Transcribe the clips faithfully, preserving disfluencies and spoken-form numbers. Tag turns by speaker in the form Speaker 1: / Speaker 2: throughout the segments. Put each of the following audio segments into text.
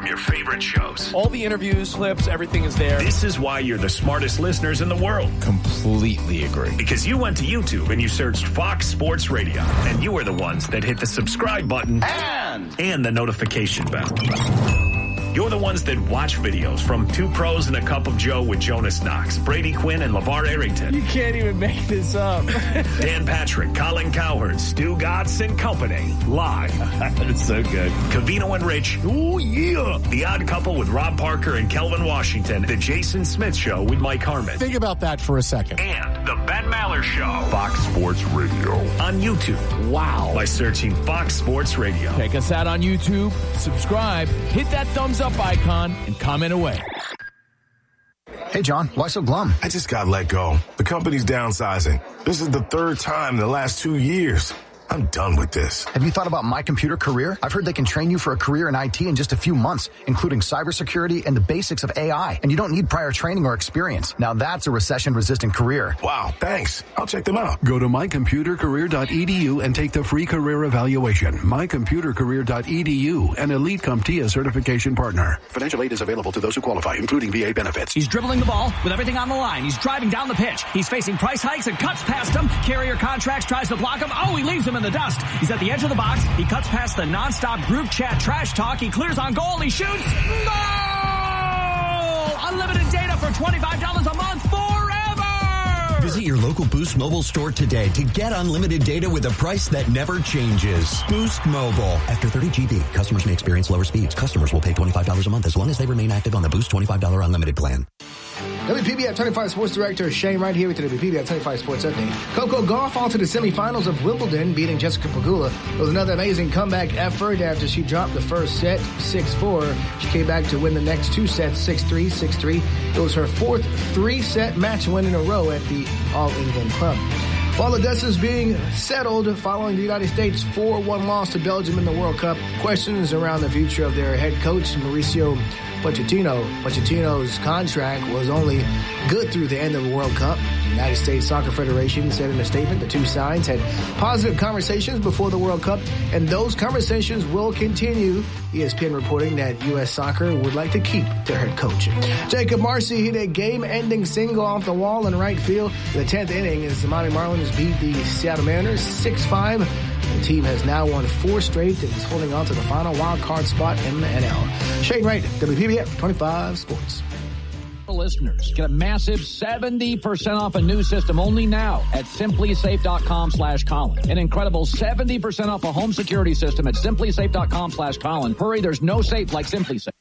Speaker 1: your favorite shows.
Speaker 2: All the interviews, clips, everything is there.
Speaker 1: This is why you're the smartest listeners in the world.
Speaker 2: Completely agree.
Speaker 1: Because you went to YouTube and you searched Fox Sports Radio. And you are the ones that hit the subscribe button
Speaker 3: And,
Speaker 1: and the notification bell. You're the ones that watch videos from Two Pros and a Cup of Joe with Jonas Knox, Brady Quinn, and LeVar Arrington.
Speaker 2: You can't even make this up.
Speaker 1: Dan Patrick, Colin Cowherd, Stu Gotts and Company. Live.
Speaker 2: It's so good.
Speaker 1: Covino and Rich. Oh, yeah. The Odd Couple with Rob Parker and Kelvin Washington. The Jason Smith Show with Mike Harmon.
Speaker 4: Think about that for a second.
Speaker 1: And the Ben Maller Show. Fox Sports Radio. On YouTube.
Speaker 4: Wow.
Speaker 1: By searching Fox Sports Radio.
Speaker 2: Check us out on YouTube. Subscribe. Hit that thumbs up icon and comment away.
Speaker 5: Hey, John, why so glum?
Speaker 6: I just got let go. The company's downsizing. This is the third time in the last two years. I'm done with this.
Speaker 5: Have you thought about My Computer Career? I've heard they can train you for a career in I T in just a few months, including cybersecurity and the basics of A I. And you don't need prior training or experience. Now that's a recession-resistant career.
Speaker 6: Wow, thanks. I'll check them out.
Speaker 7: Go to my computer career dot e d u and take the free career evaluation. my computer career dot e d u, an Elite CompTIA certification partner. Financial aid is available to those who qualify, including V A benefits.
Speaker 8: He's dribbling the ball with everything on the line. He's driving down the pitch. He's facing price hikes and cuts past him. Carrier Contracts tries to block him. Oh, he leaves him in the dust. He's at the edge of the box. He cuts past the nonstop group chat trash talk. He clears on goal. He shoots. Goal! Unlimited data for twenty-five dollars a month forever!
Speaker 9: Visit your local Boost Mobile store today to get unlimited data with a price that never changes. Boost Mobile. After thirty G B, customers may experience lower speeds. Customers will pay twenty-five dollars a month as long as they remain active on the Boost twenty-five dollars unlimited plan.
Speaker 10: W P B at twenty-five Sports Director Shane Wright here with the W P B at twenty-five Sports Update. Coco Gauff on to the semifinals of Wimbledon, beating Jessica Pegula. It was another amazing comeback effort after she dropped the first set six four. She came back to win the next two sets six three, six three. It was her fourth three-set match win in a row at the All England Club. While the dust is being settled following the United States four one loss to Belgium in the World Cup, questions around the future of their head coach, Mauricio Pochettino. Pochettino's contract was only good through the end of the World Cup. The United States Soccer Federation said in a statement the two sides had positive conversations before the World Cup, and those conversations will continue. E S P N reporting that U S Soccer would like to keep their head coach. Jacob Marcy hit a game-ending single off the wall in right field in the tenth inning as the Miami Marlins beat the Seattle Mariners six five. The team has now won four straight and is holding on to the final wild card spot in the N L. Shane Wright, W P B F twenty-five Sports.
Speaker 11: Listeners, get a massive seventy percent off a new system only now at simplysafe.com slash Colin. An incredible seventy percent off a home security system at simplysafe.com slash Colin. Hurry, there's no safe like SimpliSafe.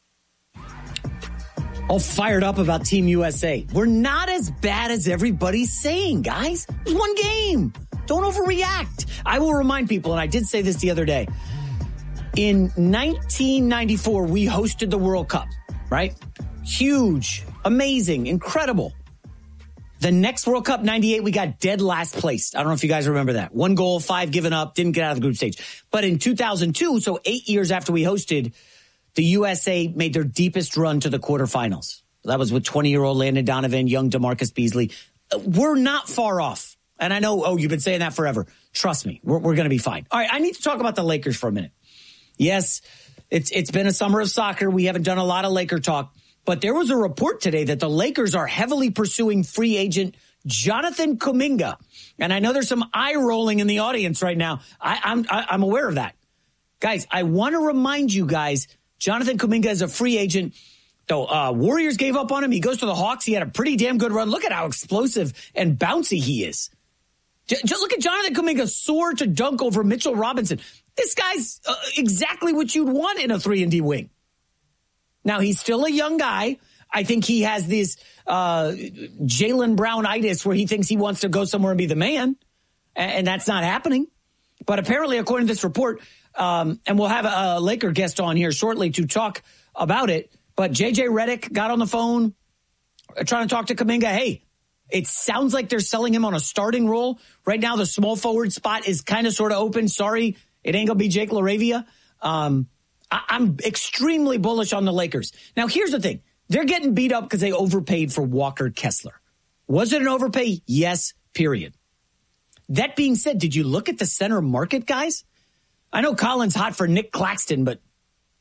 Speaker 12: All fired up about Team U S A. We're not as bad as everybody's saying, guys. It's one game. Don't overreact. I will remind people, and I did say this the other day, in nineteen ninety-four, we hosted the World Cup, right? Huge, amazing, incredible. The next World Cup, ninety-eight, we got dead last place. I don't know if you guys remember that. One goal, five given up, didn't get out of the group stage. But in two thousand two, so eight years after we hosted, the U S A made their deepest run to the quarterfinals. That was with twenty-year-old Landon Donovan, young DeMarcus Beasley. We're not far off. And I know, oh, you've been saying that forever. Trust me, we're, we're going to be fine. All right, I need to talk about the Lakers for a minute. Yes, it's it's been a summer of soccer. We haven't done a lot of Laker talk. But there was a report today that the Lakers are heavily pursuing free agent Jonathan Kuminga. And I know there's some eye rolling in the audience right now. I, I'm I, I'm aware of that. Guys, I want to remind you guys, Jonathan Kuminga is a free agent. The uh, Warriors gave up on him. He goes to the Hawks. He had a pretty damn good run. Look at how explosive and bouncy he is. Just look at Jonathan Kuminga soar to dunk over Mitchell Robinson. This guy's uh, exactly what you'd want in a three and D wing. Now, he's still a young guy. I think he has this uh, Jaylen Brown-itis where he thinks he wants to go somewhere and be the man, and, and that's not happening. But apparently, according to this report, um, and we'll have a, a Laker guest on here shortly to talk about it, but J J Redick got on the phone trying to talk to Kuminga. Hey, it sounds like they're selling him on a starting role. Right now, the small forward spot is kind of sort of open. Sorry, it ain't going to be Jake LaRavia. Um, I- I'm extremely bullish on the Lakers. Now, here's the thing. They're getting beat up because they overpaid for Walker Kessler. Was it an overpay? Yes, period. That being said, did you look at the center market, guys? I know Colin's hot for Nick Claxton, but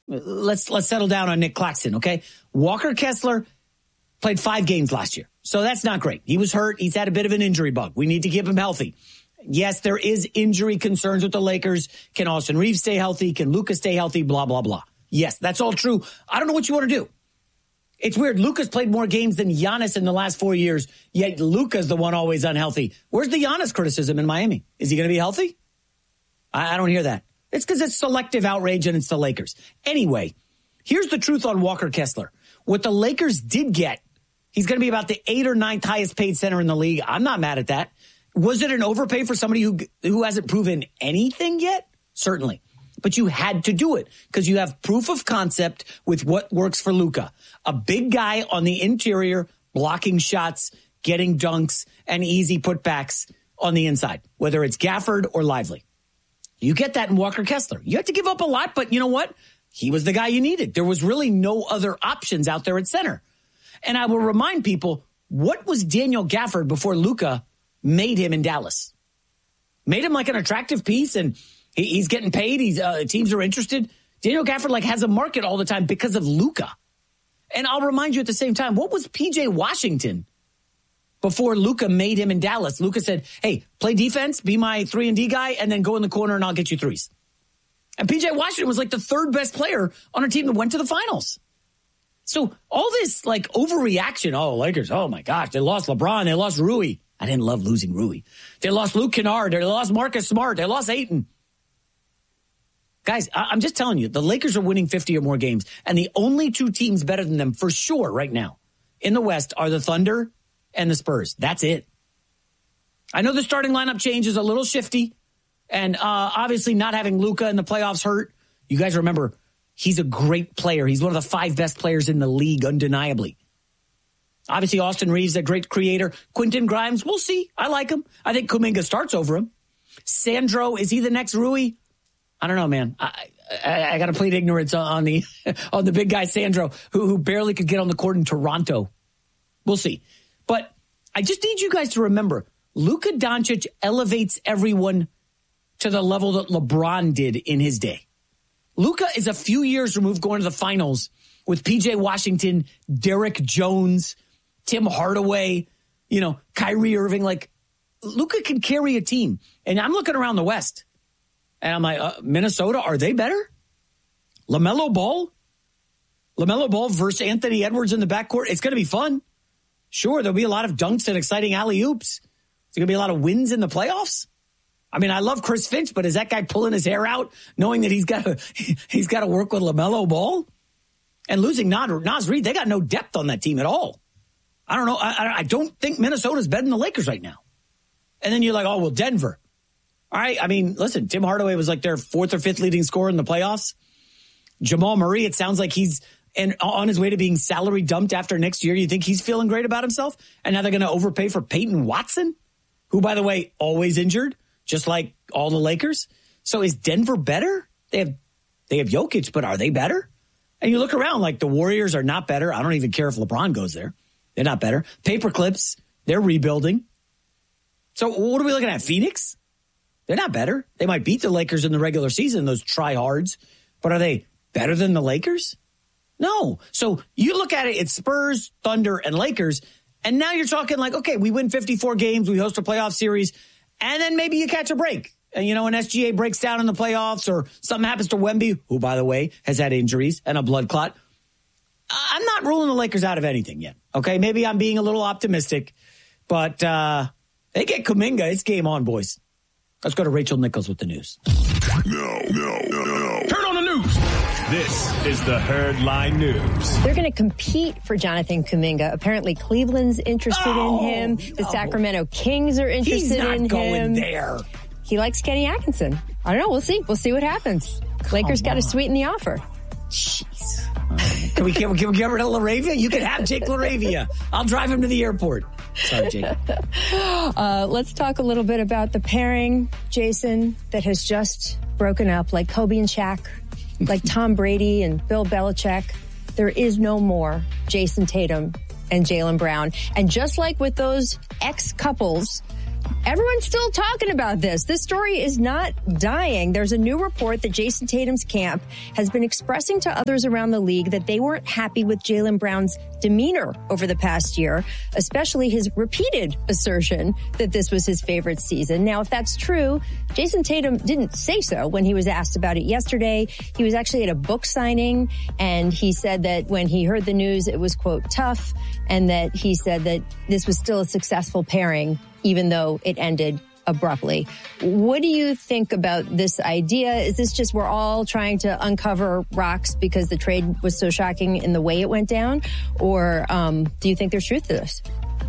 Speaker 12: Let's let's settle down on Nick Claxton, okay? Walker Kessler played five games last year, so that's not great. He was hurt. He's had a bit of an injury bug. We need to keep him healthy. Yes, there is injury concerns with the Lakers. Can Austin Reeves stay healthy? Can Luka stay healthy? Blah, blah, blah. Yes, that's all true. I don't know what you want to do. It's weird. Luka's played more games than Giannis in the last four years, yet Luka's the one always unhealthy. Where's the Giannis criticism in Miami? Is he going to be healthy? I, I don't hear that. It's because it's selective outrage and it's the Lakers. Anyway, here's the truth on Walker Kessler. What the Lakers did get, he's going to be about the eighth or ninth highest paid center in the league. I'm not mad at that. Was it an overpay for somebody who who hasn't proven anything yet? Certainly. But you had to do it because you have proof of concept with what works for Luka. A big guy on the interior, blocking shots, getting dunks, and easy putbacks on the inside, whether it's Gafford or Lively. You get that in Walker Kessler. You had to give up a lot, but you know what? He was the guy you needed. There was really no other options out there at center. And I will remind people, what was Daniel Gafford before Luka made him in Dallas? Made him like an attractive piece, and he, he's getting paid. He's uh, teams are interested. Daniel Gafford like has a market all the time because of Luka. And I'll remind you at the same time, what was P J Washington before Luka made him in Dallas? Luka said, hey, play defense, be my three and D guy, and then go in the corner and I'll get you threes. And P J Washington was like the third best player on a team that went to the finals. So all this like overreaction, oh, Lakers, oh my gosh, they lost LeBron, they lost Rui. I didn't love losing Rui. They lost Luke Kennard, they lost Marcus Smart, they lost Ayton. Guys, I- I'm just telling you, the Lakers are winning fifty or more games, and the only two teams better than them for sure right now in the West are the Thunder and the Spurs. That's it. I know the starting lineup change is a little shifty, and uh, obviously not having Luka in the playoffs hurt. You guys remember, he's a great player. He's one of the five best players in the league, undeniably. Obviously, Austin Reeves, a great creator. Quentin Grimes, we'll see. I like him. I think Kuminga starts over him. Sandro, is he the next Rui? I don't know, man. I, I, I got to plead ignorance on the on the big guy Sandro, who, who barely could get on the court in Toronto. We'll see. But I just need you guys to remember, Luka Doncic elevates everyone to the level that LeBron did in his day. Luka is a few years removed going to the finals with P J Washington, Derek Jones, Tim Hardaway, you know, Kyrie Irving. Like, Luka can carry a team. And I'm looking around the West, and I'm like, uh, Minnesota, are they better? LaMelo Ball? LaMelo Ball versus Anthony Edwards in the backcourt. It's going to be fun. Sure, there'll be a lot of dunks and exciting alley-oops. There's going to be a lot of wins in the playoffs. I mean, I love Chris Finch, but is that guy pulling his hair out knowing that he's got to he's got to work with LaMelo Ball? And losing Naz Reid, they got no depth on that team at all. I don't know. I, I don't think Minnesota's better than the Lakers right now. And then you're like, oh, well, Denver. All right. I mean, listen, Tim Hardaway was like their fourth or fifth leading scorer in the playoffs. Jamal Murray, it sounds like he's in, on his way to being salary dumped after next year. You think he's feeling great about himself? And now they're going to overpay for Peyton Watson, who, by the way, always injured, just like all the Lakers. So is Denver better? They have they have Jokic, but are they better? And you look around, like the Warriors are not better. I don't even care if LeBron goes there. They're not better. Paperclips, they're rebuilding. So what are we looking at? Phoenix? They're not better. They might beat the Lakers in the regular season, those tryhards. But are they better than the Lakers? No. So you look at it, it's Spurs, Thunder, and Lakers. And now you're talking like, okay, we win fifty-four games, we host a playoff series, and then maybe you catch a break. And, you know, an S G A breaks down in the playoffs or something happens to Wemby, who, by the way, has had injuries and a blood clot. I'm not ruling the Lakers out of anything yet. Okay, maybe I'm being a little optimistic, but uh, they get Kuminga. It's game on, boys. Let's go to Rachel Nichols with the news.
Speaker 6: No, no, no, no.
Speaker 1: Turn on the news. This is the Herd Line News.
Speaker 3: They're going to compete for Jonathan Kuminga. Apparently, Cleveland's interested oh, in him. The no. Sacramento Kings are interested
Speaker 12: He's not
Speaker 3: in
Speaker 12: going
Speaker 3: him.
Speaker 12: there.
Speaker 3: He likes Kenny Atkinson. I don't know. We'll see. We'll see what happens. Come Lakers got to sweeten the offer.
Speaker 12: Jeez. Can we, can we, can we get rid of LaRavia? You can have Jake LaRavia. I'll drive him to the airport. Sorry, Jake.
Speaker 3: Uh, let's talk a little bit about the pairing, Jason, that has just broken up, like Kobe and Shaq, like Tom Brady and Bill Belichick. There is no more Jason Tatum and Jaylen Brown. And just like with those ex-couples, Everyone's still talking about this. This story is not dying. There's a new report that Jason Tatum's camp has been expressing to others around the league that they weren't happy with Jaylen Brown's demeanor over the past year, especially his repeated assertion that this was his favorite season. Now, if that's true, Jason Tatum didn't say so when he was asked about it yesterday. He was actually at a book signing, and he said that when he heard the news, it was, quote, tough, and that he said that this was still a successful pairing, even though it ended abruptly. What do you think about this idea? Is this just we're all trying to uncover rocks because the trade was so shocking in the way it went down? Or um, do you think there's truth to this?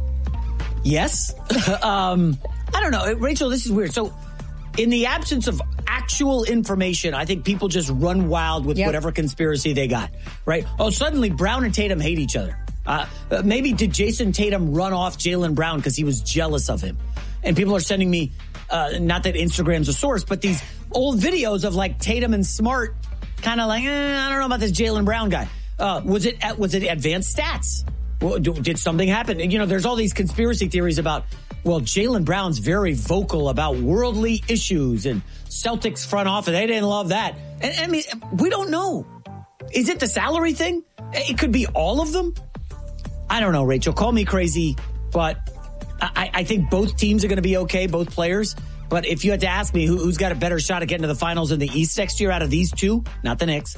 Speaker 12: Yes. um, I don't know. Rachel, this is weird. So in the absence of actual information, I think people just run wild with yep. whatever conspiracy they got, right? Oh, suddenly Brown and Tatum hate each other. Uh, maybe did Jason Tatum run off Jaylen Brown because he was jealous of him? And people are sending me, uh, not that Instagram's a source, but these old videos of like Tatum and Smart kind of like, eh, I don't know about this Jaylen Brown guy. Uh, was it was it advanced stats? Well, did something happen? You know, there's all these conspiracy theories about, well, Jaylen Brown's very vocal about worldly issues and Celtics front office. They didn't love that. And I mean, we don't know. Is it the salary thing? It could be all of them. I don't know, Rachel. Call me crazy, but I, I think both teams are going to be okay, both players. But if you had to ask me who, who's got a better shot at getting to the finals in the East next year out of these two, not the Knicks,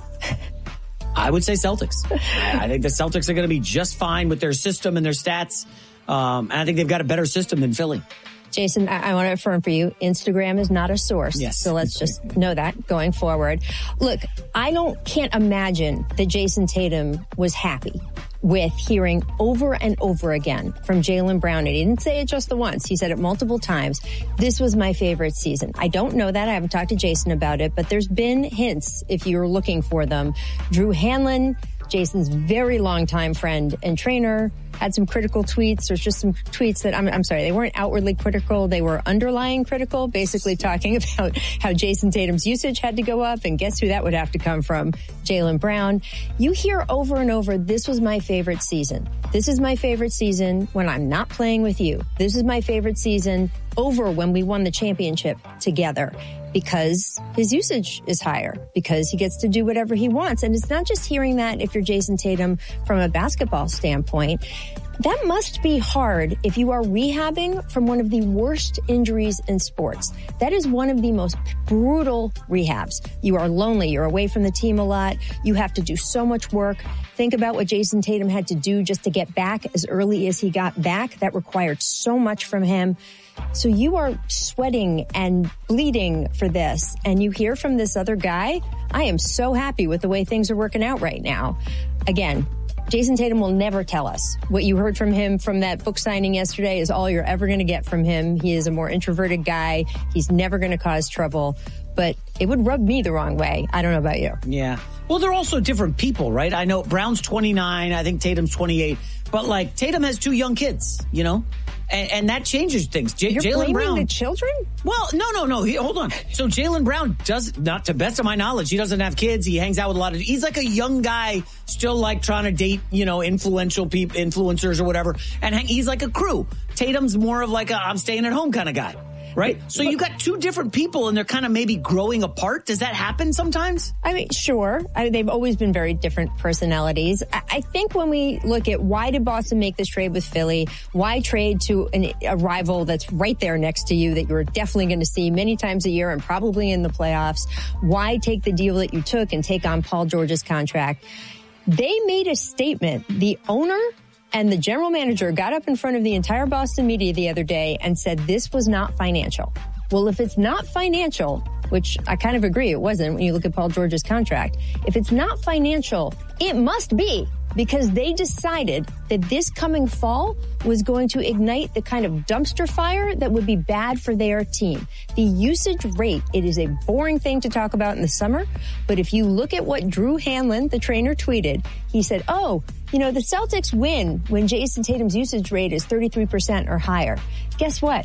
Speaker 12: I would say Celtics. I think the Celtics are going to be just fine with their system and their stats. Um, and I think they've got a better system than Philly.
Speaker 3: Jason, I, I want to affirm for you, Instagram is not a source.
Speaker 12: Yes.
Speaker 3: So let's just know that going forward. Look, I don't can't imagine that Jason Tatum was happy with hearing over and over again from Jaylen Brown. And he didn't say it just the once. He said it multiple times. This was my favorite season. I don't know that. I haven't talked to Jason about it, but there's been hints if you're looking for them. Drew Hanlon, Jason's very longtime friend and trainer, had some critical tweets. There's just some tweets that, I'm, I'm sorry, they weren't outwardly critical. They were underlying critical, basically talking about how Jason Tatum's usage had to go up. And guess who that would have to come from? Jaylen Brown. You hear over and over, this was my favorite season. This is my favorite season when I'm not playing with you. This is my favorite season over when we won the championship together. Because his usage is higher, because he gets to do whatever he wants. And it's not just hearing that if you're Jason Tatum from a basketball standpoint. That must be hard if you are rehabbing from one of the worst injuries in sports. That is one of the most brutal rehabs. You are lonely. You're away from the team a lot. You have to do so much work. Think about what Jason Tatum had to do just to get back as early as he got back. That required so much from him. So you are sweating and bleeding for this, and you hear from this other guy, I am so happy with the way things are working out right now. Again, Jason Tatum will never tell us. What you heard from him from that book signing yesterday is all you're ever going to get from him. He is a more introverted guy. He's never going to cause trouble. But it would rub me the wrong way. I don't know about you.
Speaker 12: Yeah. Well, they're also different people, right? I know Brown's twenty-nine. I think Tatum's twenty-eight. But, like, Tatum has two young kids, you know? And, and that changes things. J-
Speaker 3: You're
Speaker 12: Jaylen
Speaker 3: blaming
Speaker 12: Brown,
Speaker 3: the children?
Speaker 12: Well, no, no, no. He, hold on. So Jaylen Brown does, not to best of my knowledge, he doesn't have kids. He hangs out with a lot of, he's like a young guy still like trying to date, you know, influential people, influencers or whatever. And hang, he's like a crew. Tatum's more of like a I'm staying at home kind of guy. Right? So you got two different people and they're kind of maybe growing apart. Does that happen sometimes?
Speaker 3: I mean, sure. I, they've always been very different personalities. I, I think when we look at why did Boston make this trade with Philly, why trade to an, a rival that's right there next to you that you're definitely going to see many times a year and probably in the playoffs, why take the deal that you took and take on Paul George's contract? They made a statement. The owner and the general manager got up in front of the entire Boston media the other day and said this was not financial. Well, if it's not financial, which I kind of agree it wasn't when you look at Paul George's contract, if it's not financial, it must be because they decided that this coming fall was going to ignite the kind of dumpster fire that would be bad for their team. The usage rate, it is a boring thing to talk about in the summer, but if you look at what Drew Hanlon, the trainer, tweeted, he said, oh, you know, the Celtics win when Jason Tatum's usage rate is thirty-three percent or higher. Guess what?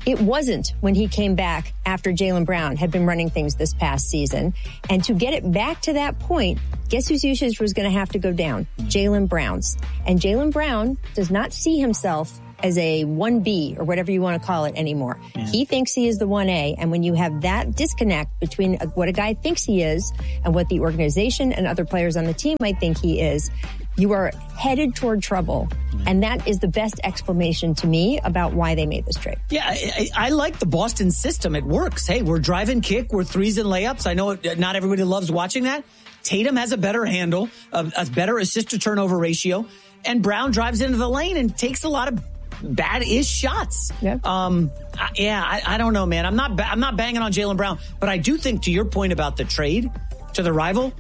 Speaker 3: It wasn't when he came back after Jaylen Brown had been running things this past season. And to get it back to that point, guess whose usage was going to have to go down? Jaylen Brown's. And Jaylen Brown does not see himself as a one B or whatever you want to call it anymore. Yeah. He thinks he is the one A. And when you have that disconnect between what a guy thinks he is and what the organization and other players on the team might think he is, you are headed toward trouble. And that is the best explanation to me about why they made this trade.
Speaker 12: Yeah, I, I like the Boston system. It works. Hey, we're drive and kick. We're threes and layups. I know it, not everybody loves watching that. Tatum has a better handle, a, a better assist to turnover ratio. And Brown drives into the lane and takes a lot of bad-ish shots. Yeah. Um, I, yeah, I, I don't know, man. I'm not, ba- I'm not banging on Jaylen Brown, but I do think to your point about the trade to the rival,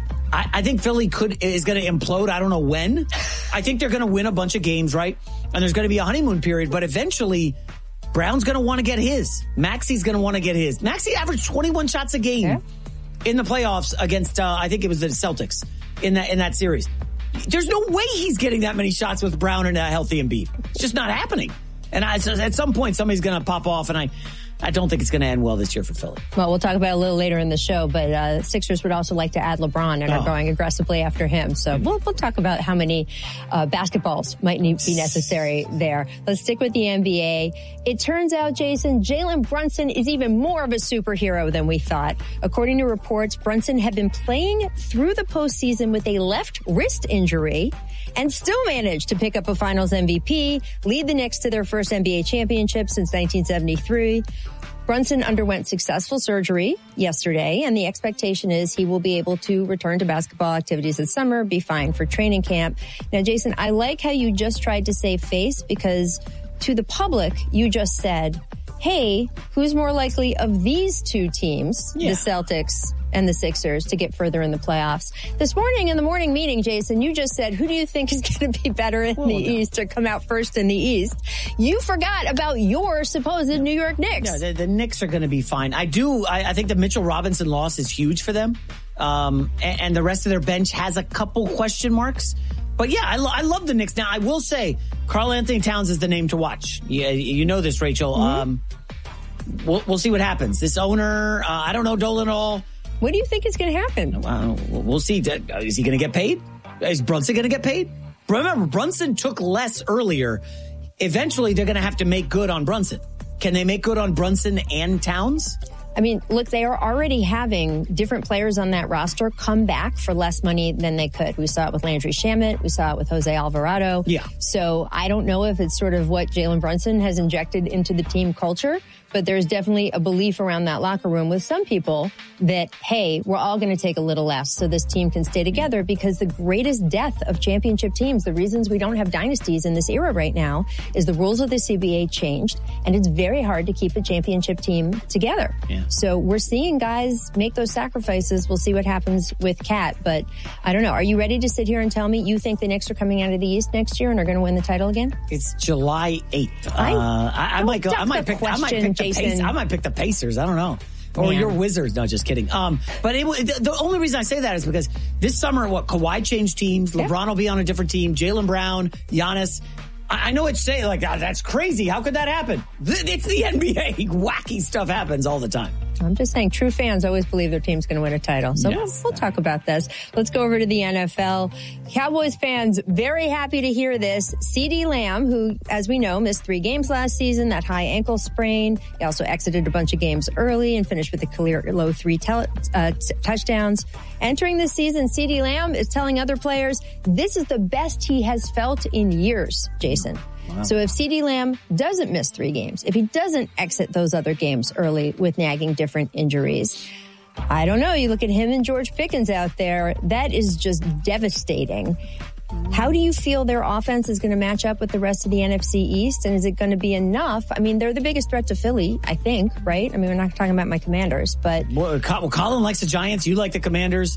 Speaker 12: I, I think Philly could is going to implode. I don't know when. I think they're going to win a bunch of games, right? And there's going to be a honeymoon period, but eventually Brown's going to want to get his. Maxi's going to want to get his. Maxi averaged twenty-one shots a game yeah. in the playoffs against, uh, I think it was the Celtics in that, in that series. There's no way he's getting that many shots with Brown and a healthy Embiid. It's just not happening. And I, at some point, somebody's going to pop off, and I, I don't think it's going to end well this year for Philly.
Speaker 3: Well, we'll talk about it a little later in the show, but uh, Sixers would also like to add LeBron and oh. are going aggressively after him. So we'll, we'll talk about how many uh, basketballs might need, be necessary there. Let's stick with the N B A. It turns out, Jason, Jalen Brunson is even more of a superhero than we thought. According to reports, Brunson had been playing through the postseason with a left wrist injury and still managed to pick up a Finals M V P, lead the Knicks to their first N B A championship since nineteen seventy-three. Brunson underwent successful surgery yesterday, and the expectation is he will be able to return to basketball activities this summer, be fine for training camp. Now, Jason, I like how you just tried to save face, because to the public, you just said, hey, who's more likely of these two teams, yeah. the Celtics and the Sixers, to get further in the playoffs? This morning in the morning meeting, Jason, you just said, who do you think is going to be better in well, the no. East or come out first in the East? You forgot about your supposed New York Knicks.
Speaker 12: No, the, the Knicks are going to be fine. I do. I, I think the Mitchell Robinson loss is huge for them. Um, and, and the rest of their bench has a couple question marks. But yeah, I, lo- I love the Knicks. Now, I will say, Karl Anthony Towns is the name to watch. You, you know this, Rachel. Mm-hmm. Um, we'll, we'll see what happens. This owner, uh, I don't know Dolan at all.
Speaker 3: What do you think is going to happen?
Speaker 12: Well, we'll see. Is he going to get paid? Is Brunson going to get paid? Remember, Brunson took less earlier. Eventually, they're going to have to make good on Brunson. Can they make good on Brunson and Towns?
Speaker 3: I mean, look, they are already having different players on that roster come back for less money than they could. We saw it with Landry Shamet. We saw it with Jose Alvarado.
Speaker 12: Yeah.
Speaker 3: So I don't know if it's sort of what Jalen Brunson has injected into the team culture, but there's definitely a belief around that locker room with some people that, hey, we're all going to take a little less so this team can stay together, because the greatest death of championship teams, the reasons we don't have dynasties in this era right now, is the rules of the C B A changed, and it's very hard to keep a championship team together.
Speaker 12: Yeah.
Speaker 3: So we're seeing guys make those sacrifices. We'll see what happens with Cat, but I don't know. Are you ready to sit here and tell me you think the Knicks are coming out of the East next year and are going to win the title again?
Speaker 12: It's July eighth.
Speaker 3: I,
Speaker 12: uh, I, I might go. I might pick.
Speaker 3: Question,
Speaker 12: I might pick the
Speaker 3: Jason.
Speaker 12: Pacers. I might pick the Pacers. I don't know. Or
Speaker 3: Man.
Speaker 12: your Wizards. No, just kidding. Um, but it, the, the only reason I say that is because this summer, what, Kawhi changed teams. LeBron yeah. will be on a different team. Jaylen Brown, Giannis. I, I know it's saying like, oh, that's crazy. How could that happen? It's the N B A. Wacky stuff happens all the time.
Speaker 3: I'm just saying, true fans always believe their team's going to win a title. So yes. we'll, we'll talk about this. Let's go over to the N F L. Cowboys fans very happy to hear this. CeeDee Lamb, who, as we know, missed three games last season, that high ankle sprain. He also exited a bunch of games early and finished with a career low three tel- uh, t- touchdowns. Entering this season, CeeDee Lamb is telling other players this is the best he has felt in years, Jason. Wow. So if CeeDee Lamb doesn't miss three games, if he doesn't exit those other games early with nagging different injuries, I don't know. You look at him and George Pickens out there, that is just devastating. How do you feel their offense is going to match up with the rest of the N F C East? And is it going to be enough? I mean, they're the biggest threat to Philly, I think, right? I mean, we're not talking about my Commanders, but...
Speaker 12: Well, Colin likes the Giants. You like the Commanders.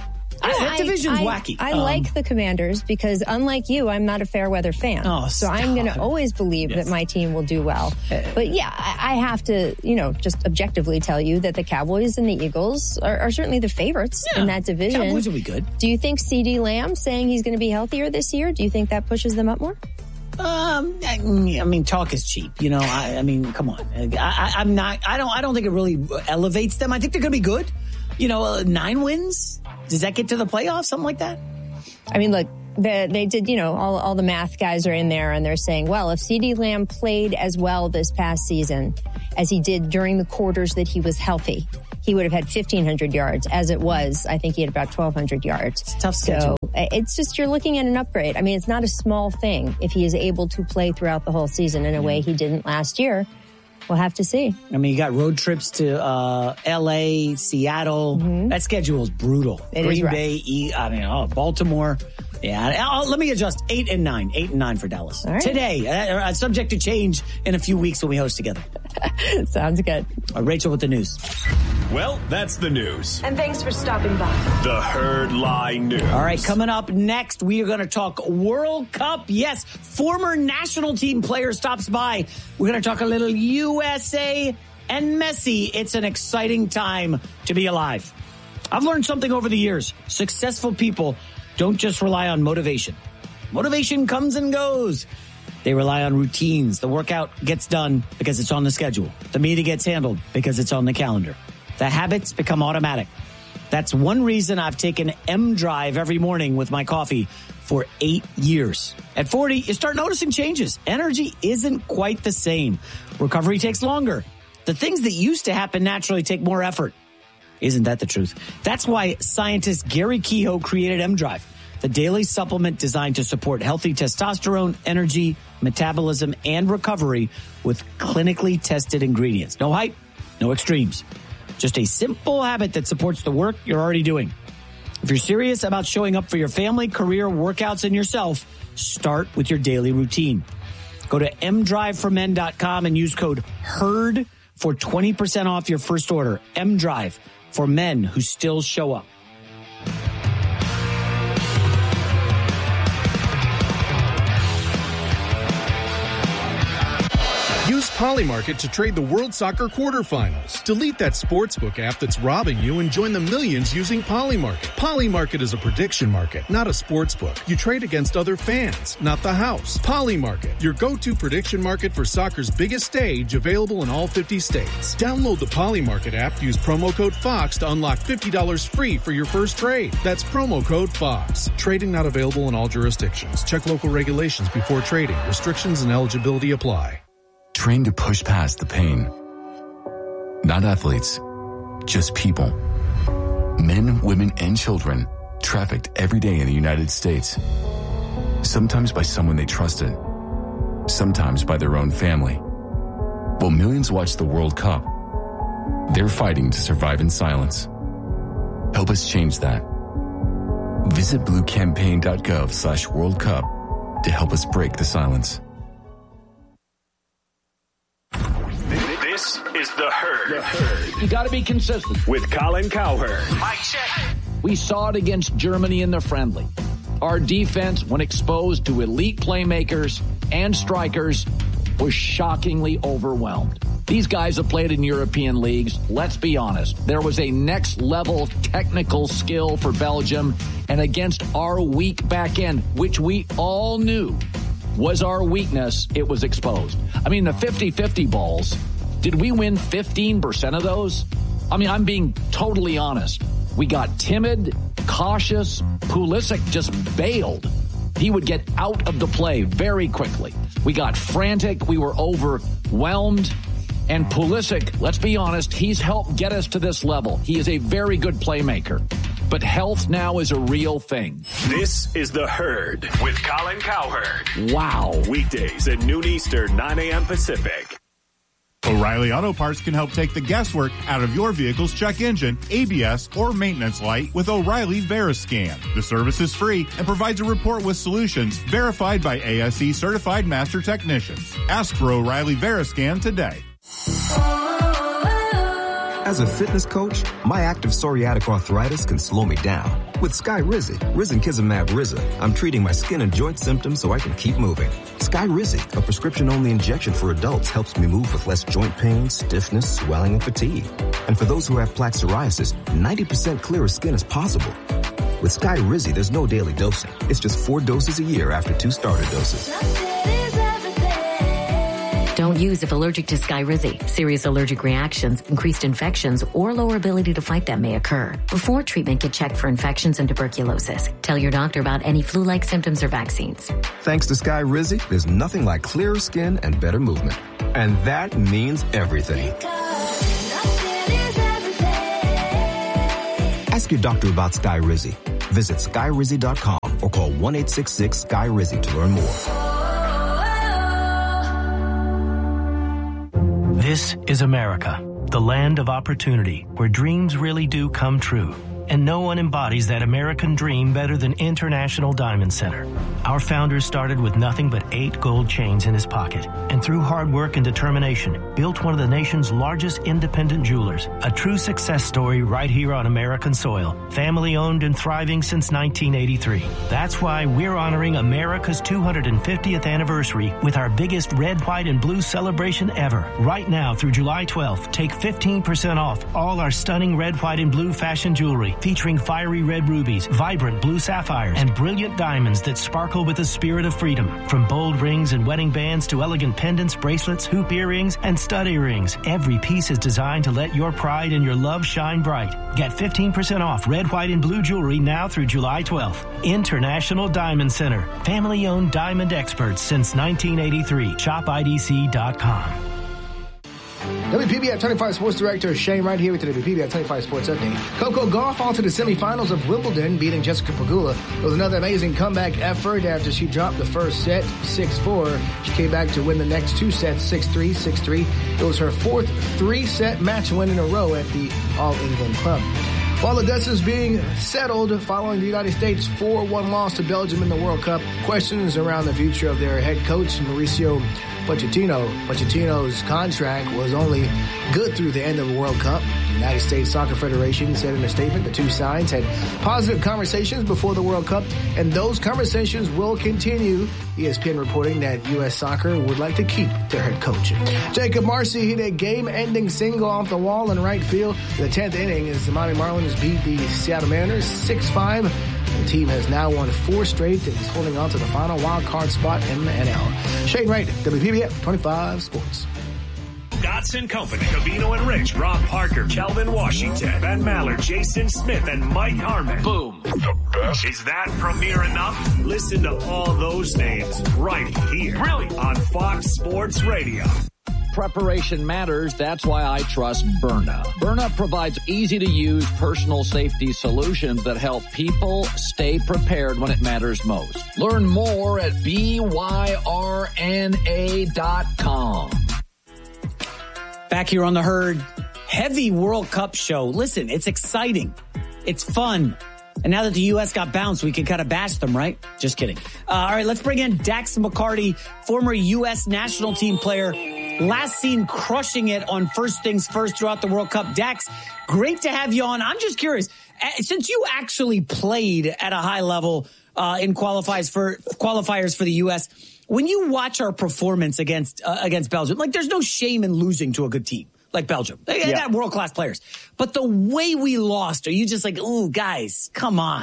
Speaker 12: I, that division's
Speaker 3: I,
Speaker 12: wacky.
Speaker 3: I
Speaker 12: um,
Speaker 3: like the Commanders because, unlike you, I'm not a fair weather fan.
Speaker 12: Oh,
Speaker 3: so
Speaker 12: stop.
Speaker 3: I'm going to always believe yes. that my team will do well. But yeah, I, I have to, you know, just objectively tell you that the Cowboys and the Eagles are, are certainly the favorites
Speaker 12: yeah.
Speaker 3: in that division.
Speaker 12: Cowboys will be good.
Speaker 3: Do you think CeeDee Lamb saying he's going to be healthier this year, do you think that pushes them up more?
Speaker 12: Um, I, I mean, talk is cheap. You know, I, I mean, come on. I, I, I'm not. I don't. I don't think it really elevates them. I think they're going to be good. You know, uh, nine wins. Does that get to the playoffs? Something like that.
Speaker 3: I mean, look, the, they did. You know, all all the math guys are in there, and they're saying, well, if CeeDee Lamb played as well this past season as he did during the quarters that he was healthy, he would have had fifteen hundred yards. As it was, I think he had about twelve hundred yards.
Speaker 12: It's a tough schedule.
Speaker 3: So it's just, you're looking at an upgrade. I mean, it's not a small thing if he is able to play throughout the whole season in a way he didn't last year. We'll have to see.
Speaker 12: I mean, you got road trips to uh, L A, Seattle. Mm-hmm. That schedule is brutal.
Speaker 3: It
Speaker 12: Green
Speaker 3: is rough.
Speaker 12: Bay, e- I mean, oh, Baltimore. Yeah, I'll, let me adjust. Eight and nine. Eight and nine for Dallas.
Speaker 3: All right.
Speaker 12: Today, uh, uh, subject to change in a few weeks when we host together.
Speaker 3: Sounds good.
Speaker 12: Uh, Rachel with the news.
Speaker 1: Well, that's the news.
Speaker 4: And thanks for stopping by.
Speaker 1: The Herd Lie News.
Speaker 12: All right, coming up next, we are going to talk World Cup. Yes, former national team player stops by. We're going to talk a little U S A and Messi. It's an exciting time to be alive. I've learned something over the years. Successful people don't just rely on motivation. Motivation comes and goes. They rely on routines. The workout gets done because it's on the schedule. The meeting gets handled because it's on the calendar. The habits become automatic. That's one reason I've taken M Drive every morning with my coffee for eight years. At forty, you start noticing changes. Energy isn't quite the same. Recovery takes longer. The things that used to happen naturally take more effort. Isn't that the truth? That's why scientist Gary Kehoe created M Drive, the daily supplement designed to support healthy testosterone, energy, metabolism, and recovery with clinically tested ingredients. No hype, no extremes. Just a simple habit that supports the work you're already doing. If you're serious about showing up for your family, career, workouts, and yourself, start with your daily routine. Go to m drive for men dot com and use code HERD for twenty percent off your first order. M Drive, for men who still show up.
Speaker 13: Use Polymarket to trade the World Soccer quarterfinals. Delete that sportsbook app that's robbing you and join the millions using Polymarket. Polymarket is a prediction market, not a sportsbook. You trade against other fans, not the house. Polymarket, your go-to prediction market for soccer's biggest stage, available in all fifty states. Download the Polymarket app, use promo code FOX to unlock fifty dollars free for your first trade. That's promo code FOX. Trading not available in all jurisdictions. Check local regulations before trading. Restrictions and eligibility apply.
Speaker 14: Train to push past the pain. Not athletes, just people. Men, women, and children trafficked every day in the United States. Sometimes by someone they trusted. Sometimes by their own family. While millions watch the World Cup, they're fighting to survive in silence. Help us change that. Visit blue campaign dot gov slash World Cup to help us break the silence.
Speaker 1: This is The Herd.
Speaker 11: The Herd. You got to be consistent.
Speaker 1: With Colin Cowherd.
Speaker 11: Mike check. We saw it against Germany in the friendly. Our defense, when exposed to elite playmakers and strikers, was shockingly overwhelmed. These guys have played in European leagues. Let's be honest. There was a next level technical skill for Belgium, and against our weak back end, which we all knew was our weakness, it was exposed. I mean, the fifty-fifty balls, did we win fifteen percent of those? I mean, I'm being totally honest. We got timid, cautious. Pulisic just bailed. He would get out of the play very quickly. We got frantic. We were overwhelmed. And Pulisic, let's be honest, he's helped get us to this level. He is a very good playmaker. But health now is a real thing.
Speaker 1: This is The Herd with Colin Cowherd.
Speaker 11: Wow.
Speaker 1: Weekdays at noon Eastern, nine a.m. Pacific.
Speaker 15: O'Reilly Auto Parts can help take the guesswork out of your vehicle's check engine, A B S, or maintenance light with O'Reilly Veriscan. The service is free and provides a report with solutions verified by A S E certified master technicians. Ask for O'Reilly Veriscan today.
Speaker 16: As a fitness coach, my active psoriatic arthritis can slow me down. With Skyrizi, Risankizumab Riza, I'm treating my skin and joint symptoms so I can keep moving. Skyrizi, a prescription-only injection for adults, helps me move with less joint pain, stiffness, swelling, and fatigue. And for those who have plaque psoriasis, ninety percent clearer skin is possible. With Skyrizi, there's no daily dosing. It's just four doses a year after two starter doses.
Speaker 4: Don't use if allergic to Skyrizi. Serious allergic reactions, increased infections, or lower ability to fight them may occur. Before treatment, get checked for infections and tuberculosis. Tell your doctor about any flu-like symptoms or vaccines.
Speaker 16: Thanks to Skyrizi, there's nothing like clearer skin and better movement. And that means everything. Ask your doctor about Skyrizi. Visit skyrizi dot com or call one eight six six Sky Rizzy to learn more.
Speaker 17: This is America, the land of opportunity, where dreams really do come true. And no one embodies that American dream better than International Diamond Center. Our founder started with nothing but eight gold chains in his pocket, and through hard work and determination, built one of the nation's largest independent jewelers. A true success story right here on American soil. Family owned and thriving since nineteen eighty-three. That's why we're honoring America's two hundred fiftieth anniversary with our biggest red, white, and blue celebration ever. Right now through July twelfth, take fifteen percent off all our stunning red, white, and blue fashion jewelry, featuring fiery red rubies, vibrant blue sapphires, and brilliant diamonds that sparkle with the spirit of freedom. From bold rings and wedding bands to elegant pendants, bracelets, hoop earrings, and stud earrings, every piece is designed to let your pride and your love shine bright. Get fifteen percent off red, white, and blue jewelry now through July twelfth. International Diamond Center. Family-owned diamond experts since nineteen eighty-three. shop I D C dot com.
Speaker 10: W P B F twenty-five Sports Director Shane right here with the W P B F twenty-five Sports Update. Coco Gauff on to the semifinals of Wimbledon, beating Jessica Pegula. It was another amazing comeback effort after she dropped the first set, six four. She came back to win the next two sets, six three, six three. It was her fourth three-set match win in a row at the All England Club. While the dust is being settled following the United States' four one loss to Belgium in the World Cup, questions around the future of their head coach, Mauricio Pochettino. Pochettino's contract was only good through the end of the World Cup. The United States Soccer Federation said in a statement the two sides had positive conversations before the World Cup, and those conversations will continue. E S P N reporting that U S Soccer would like to keep their head coach. Jacob Marcy hit a game-ending single off the wall in right field in the tenth inning as the Miami Marlins beat the Seattle Mariners six five. The team has now won four straight and is holding on to the final wild card spot in the N L. Shane Wright, W P B F twenty-five Sports.
Speaker 1: Dotson Company, Covino and Rich, Rob Parker, Kelvin Washington, Ben Maller, Jason Smith, and Mike Harmon. Boom. The best. Is that premier enough? Listen to all those names right here. Really? On Fox Sports Radio.
Speaker 11: Preparation matters. That's why I trust Byrna. Byrna provides easy-to-use personal safety solutions that help people stay prepared when it matters most. Learn more at B Y R N A dot com.
Speaker 12: Back here on the Herd, heavy World Cup show. Listen, it's exciting. It's fun. And now that the U S got bounced, we can kind of bash them, right? Just kidding. Uh, all right, let's bring in Dax McCarty, former U S national team player. Last seen crushing it on First Things First throughout the World Cup. Dax, great to have you on. I'm just curious, since you actually played at a high level uh, in qualifiers for qualifiers for the U S, when you watch our performance against uh, against Belgium, like there's no shame in losing to a good team like Belgium. They, they yeah. got world-class players. But the way we lost, are you just like, ooh, guys, come on?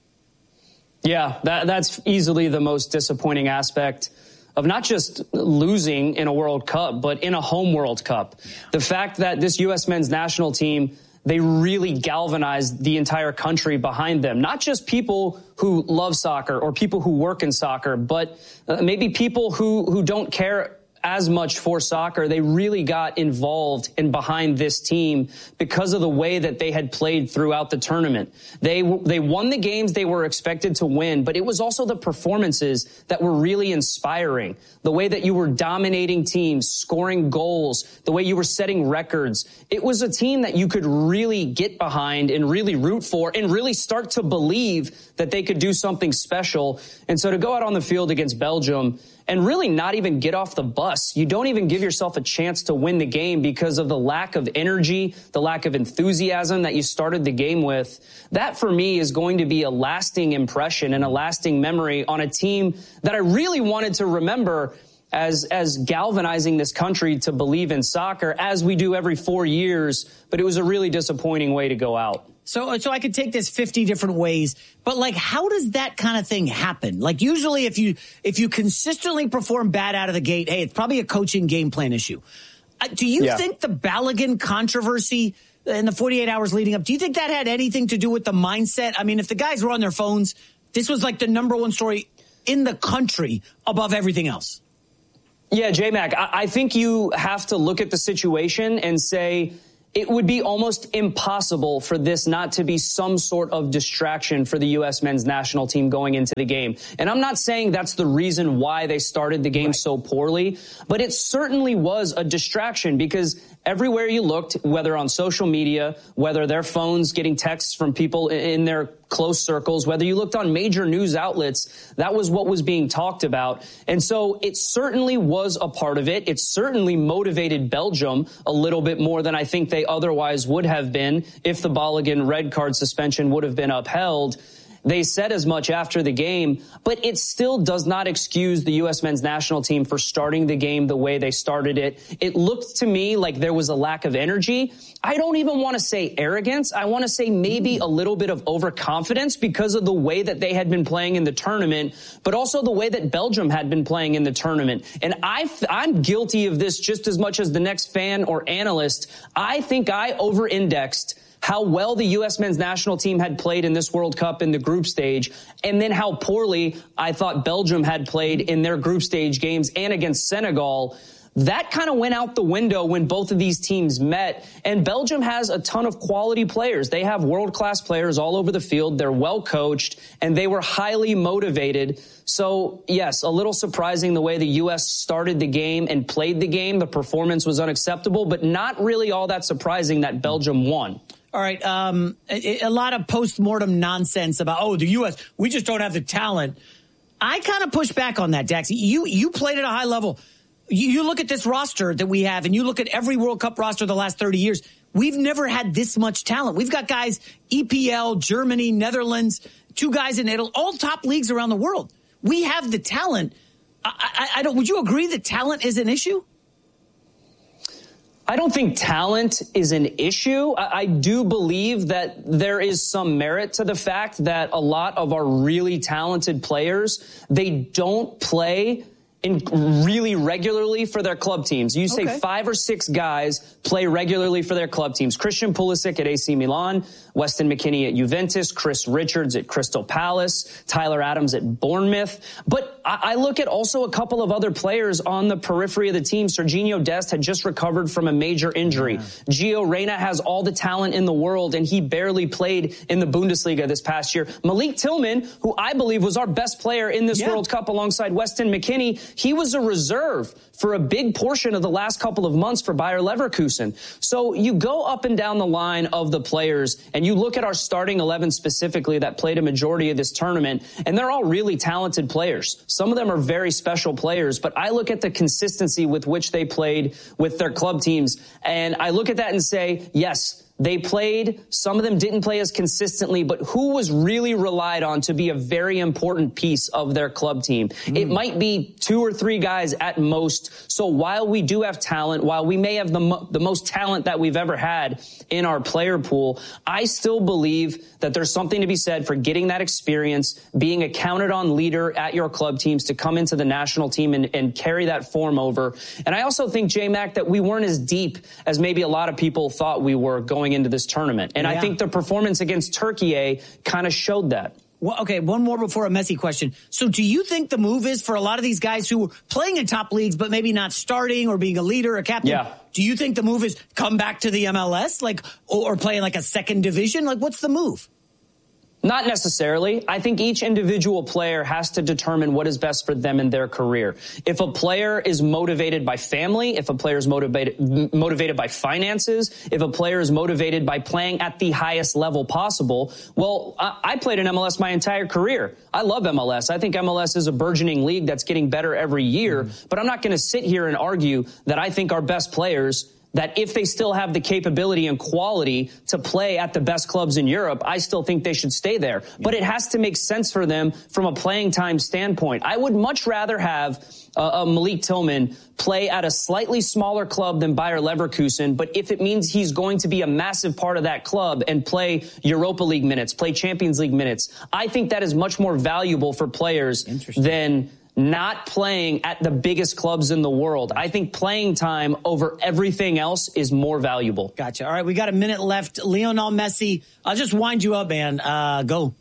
Speaker 18: Yeah, that, that's easily the most disappointing aspect of not just losing in a World Cup, but in a home World Cup. The fact that this U S men's national team, they really galvanized the entire country behind them. Not just people who love soccer or people who work in soccer, but uh, maybe people who, who don't care as much for soccer. They really got involved and behind this team because of the way that they had played throughout the tournament. They they won the games they were expected to win, but it was also the performances that were really inspiring. The way that you were dominating teams, scoring goals, the way you were setting records. It was a team that you could really get behind and really root for and really start to believe that they could do something special. And so to go out on the field against Belgium and really not even get off the bus. You don't even give yourself a chance to win the game because of the lack of energy, the lack of enthusiasm that you started the game with. That, for me, is going to be a lasting impression and a lasting memory on a team that I really wanted to remember as as galvanizing this country to believe in soccer, as we do every four years. But it was a really disappointing way to go out.
Speaker 12: So, so I could take this fifty different ways, but like, how does that kind of thing happen? Like, usually if you, if you consistently perform bad out of the gate, hey, it's probably a coaching game plan issue. Uh, do you yeah. think the Balogun controversy in the forty-eight hours leading up, do you think that had anything to do with the mindset? I mean, if the guys were on their phones, this was like the number one story in the country above everything else.
Speaker 18: Yeah, J-Mac, I, I think you have to look at the situation and say, it would be almost impossible for this not to be some sort of distraction for the U S men's national team going into the game. And I'm not saying that's the reason why they started the game right. so poorly, but it certainly was a distraction because everywhere you looked, whether on social media, whether their phones getting texts from people in their close circles, whether you looked on major news outlets, that was what was being talked about. And so it certainly was a part of it. It certainly motivated Belgium a little bit more than I think they otherwise would have been if the Balogun red card suspension would have been upheld. They said as much after the game, but it still does not excuse the U S men's national team for starting the game the way they started it. It looked to me like there was a lack of energy. I don't even want to say arrogance. I want to say maybe a little bit of overconfidence because of the way that they had been playing in the tournament, but also the way that Belgium had been playing in the tournament. And I, I'm guilty of this just as much as the next fan or analyst. I think I over-indexed how well the U S men's national team had played in this World Cup in the group stage, and then how poorly I thought Belgium had played in their group stage games and against Senegal. That kind of went out the window when both of these teams met. And Belgium has a ton of quality players. They have world-class players all over the field. They're well coached, and they were highly motivated. So, yes, a little surprising the way the U S started the game and played the game. The performance was unacceptable, but not really all that surprising that Belgium won.
Speaker 12: All right. Um, a, a lot of post-mortem nonsense about, oh, the U S, we just don't have the talent. I kind of push back on that, Dax. You, you played at a high level. You, you look at this roster that we have, and you look at every World Cup roster the last thirty years. We've never had this much talent. We've got guys, E P L, Germany, Netherlands, two guys in Italy, all top leagues around the world. We have the talent. I, I, I don't. Would you agree that talent is an issue?
Speaker 18: I don't think talent is an issue. I, I do believe that there is some merit to the fact that a lot of our really talented players, they don't play in really regularly for their club teams. You say okay. five or six guys play regularly for their club teams. Christian Pulisic at A C Milan, Weston McKennie at Juventus, Chris Richards at Crystal Palace, Tyler Adams at Bournemouth. But I, I look at also a couple of other players on the periphery of the team. Serginho Dest had just recovered from a major injury. Yeah. Gio Reyna has all the talent in the world, and he barely played in the Bundesliga this past year. Malik Tillman, who I believe was our best player in this yeah. World Cup alongside Weston McKennie, he was a reserve for a big portion of the last couple of months for Bayer Leverkusen. So you go up and down the line of the players, and you look at our starting eleven specifically that played a majority of this tournament, and they're all really talented players. Some of them are very special players, but I look at the consistency with which they played with their club teams, and I look at that and say, yes, they played. Some of them didn't play as consistently, but who was really relied on to be a very important piece of their club team? Mm. It might be two or three guys at most. So while we do have talent, while we may have the, mo- the most talent that we've ever had in our player pool, I still believe that there's something to be said for getting that experience, being a counted on leader at your club teams to come into the national team and, and carry that form over. And I also think, J-Mac, that we weren't as deep as maybe a lot of people thought we were going into this tournament. And yeah. I think the performance against Turkey kind of showed that.
Speaker 12: Well, okay, one more before a messy question. So do you think the move is for a lot of these guys who are playing in top leagues but maybe not starting or being a leader or captain?
Speaker 18: Yeah.
Speaker 12: Do you think the move is come back to the M L S like or play in like a second division? Like, what's the move?
Speaker 18: Not necessarily. I think each individual player has to determine what is best for them in their career. If a player is motivated by family, if a player is motivated motivated by finances, if a player is motivated by playing at the highest level possible, well, I played in M L S my entire career. I love M L S. I think M L S is a burgeoning league that's getting better every year, mm-hmm. but I'm not going to sit here and argue that I think our best players that if they still have the capability and quality to play at the best clubs in Europe, I still think they should stay there. But it has to make sense for them from a playing time standpoint. I would much rather have uh, uh, Malik Tillman play at a slightly smaller club than Bayer Leverkusen, but if it means he's going to be a massive part of that club and play Europa League minutes, play Champions League minutes, I think that is much more valuable for players than not playing at the biggest clubs in the world. I think playing time over everything else is more valuable.
Speaker 12: Gotcha. All right, we got a minute left. Lionel Messi, I'll just wind you up, man. Uh, go.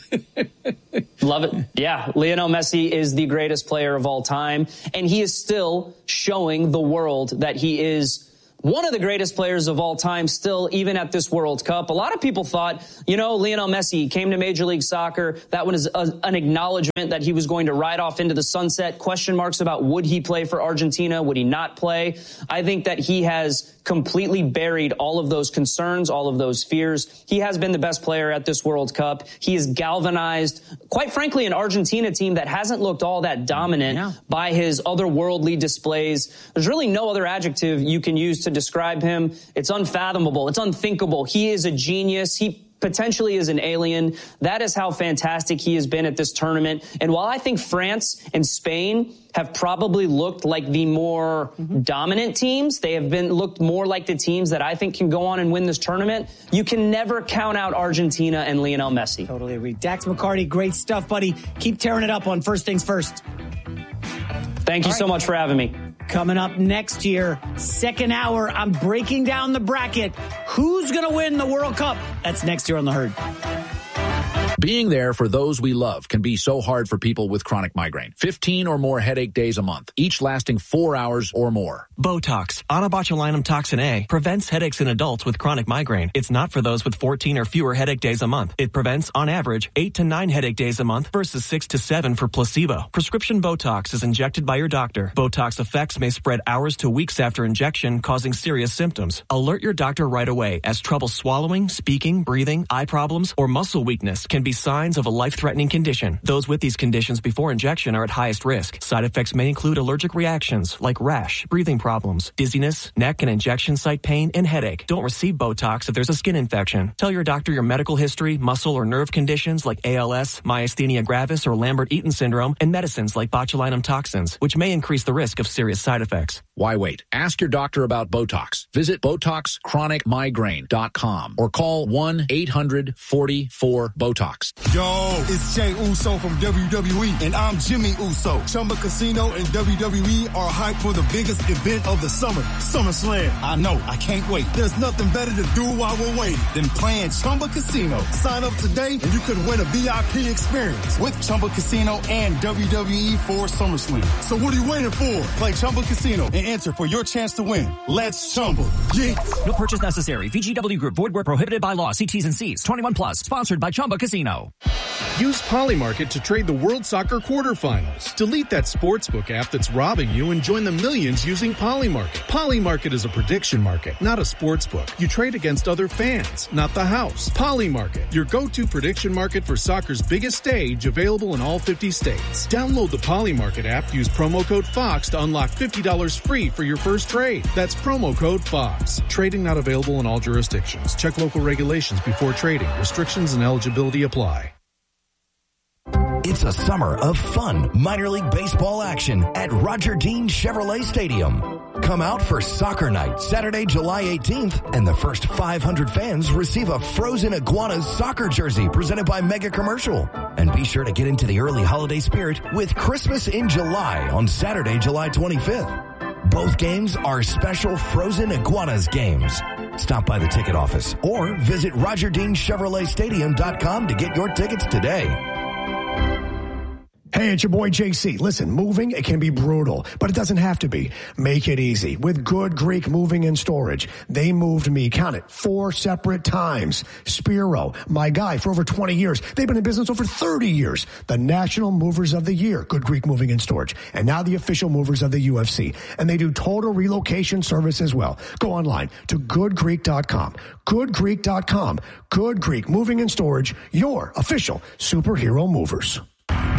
Speaker 18: Love it. Yeah, Lionel Messi is the greatest player of all time, and he is still showing the world that he is one of the greatest players of all time still, even at this World Cup. A lot of people thought, you know, Lionel Messi came to Major League Soccer. That was a, an acknowledgement that he was going to ride off into the sunset. Question marks about would he play for Argentina? Would he not play? I think that he has completely buried all of those concerns, all of those fears. He has been the best player at this World Cup. He has galvanized, quite frankly, an Argentina team that hasn't looked all that dominant yeah. by his otherworldly displays. There's really no other adjective you can use to describe him. It's unfathomable. It's unthinkable. He is a genius. He potentially is an alien. That is how fantastic he has been at this tournament. And while I think France and Spain have probably looked like the more mm-hmm. dominant teams, they have been looked more like the teams that I think can go on and win this tournament. You can never count out Argentina and Lionel Messi.
Speaker 12: Totally agree. Dax McCarty, great stuff, buddy. Keep tearing it up on First Things First.
Speaker 18: Thank you right. so much for having me.
Speaker 12: Coming up next year, second hour, I'm breaking down the bracket. Who's going to win the World Cup? That's next year on The Herd.
Speaker 19: Being there for those we love can be so hard for people with chronic migraine. fifteen or more headache days a month, each lasting four hours or more.
Speaker 20: Botox, onabotulinum toxin A, prevents headaches in adults with chronic migraine. It's not for those with fourteen or fewer headache days a month. It prevents, on average, eight to nine headache days a month versus six to seven for placebo. Prescription Botox is injected by your doctor. Botox effects may spread hours to weeks after injection, causing serious symptoms. Alert your doctor right away, as trouble swallowing, speaking, breathing, eye problems, or muscle weakness can be signs of a life-threatening condition. Those with these conditions before injection are at highest risk. Side effects may include allergic reactions like rash, breathing problems, dizziness, neck and injection site pain, and headache. Don't receive Botox if there's a skin infection. Tell your doctor your medical history, muscle or nerve conditions like A L S, myasthenia gravis, or Lambert-Eaton syndrome, and medicines like botulinum toxins, which may increase the risk of serious side effects.
Speaker 19: Why wait? Ask your doctor about Botox. Visit Botox Chronic Migraine dot com or call one eight hundred forty-four BOTOX.
Speaker 21: Yo, it's Jay Uso from W W E, and I'm Jimmy Uso. Chumba Casino and W W E are hyped for the biggest event of the summer, SummerSlam. I know, I can't wait. There's nothing better to do while we're waiting than playing Chumba Casino. Sign up today and you could win a V I P experience with Chumba Casino and W W E for SummerSlam. So what are you waiting for? Play Chumba Casino and enter for your chance to win. Let's Chumba. Yeah.
Speaker 8: No purchase necessary. V G W Group. Void where prohibited by law. See T's and C's. twenty-one plus. Sponsored by Chumba Casino.
Speaker 13: Use Polymarket to trade the World Soccer quarterfinals. Delete that sportsbook app that's robbing you and join the millions using Polymarket. Polymarket is a prediction market, not a sportsbook. You trade against other fans, not the house. Polymarket, your go-to prediction market for soccer's biggest stage, available in all fifty states. Download the Polymarket app, use promo code FOX to unlock fifty dollars free for your first trade. That's promo code FOX. Trading not available in all jurisdictions. Check local regulations before trading. Restrictions and eligibility apply.
Speaker 22: It's a summer of fun minor league baseball action at Roger Dean Chevrolet Stadium. Come out for Soccer Night, Saturday, July eighteenth, and the first five hundred fans receive a Frozen Iguanas soccer jersey presented by Mega Commercial. And be sure to get into the early holiday spirit with Christmas in July on Saturday, July twenty-fifth. Both games are special Frozen Iguanas games. Stop by the ticket office or visit roger dean chevrolet stadium dot com to get your tickets today.
Speaker 23: Hey, it's your boy J C. Listen, moving, it can be brutal, but it doesn't have to be. Make it easy with Good Greek Moving and Storage. They moved me, count it, four separate times. Spiro, my guy for over twenty years. They've been in business over thirty years. The National Movers of the Year, Good Greek Moving and Storage. And now the official movers of the U F C. And they do total relocation service as well. Go online to good greek dot com. good greek dot com. Good Greek Moving and Storage, your official superhero movers.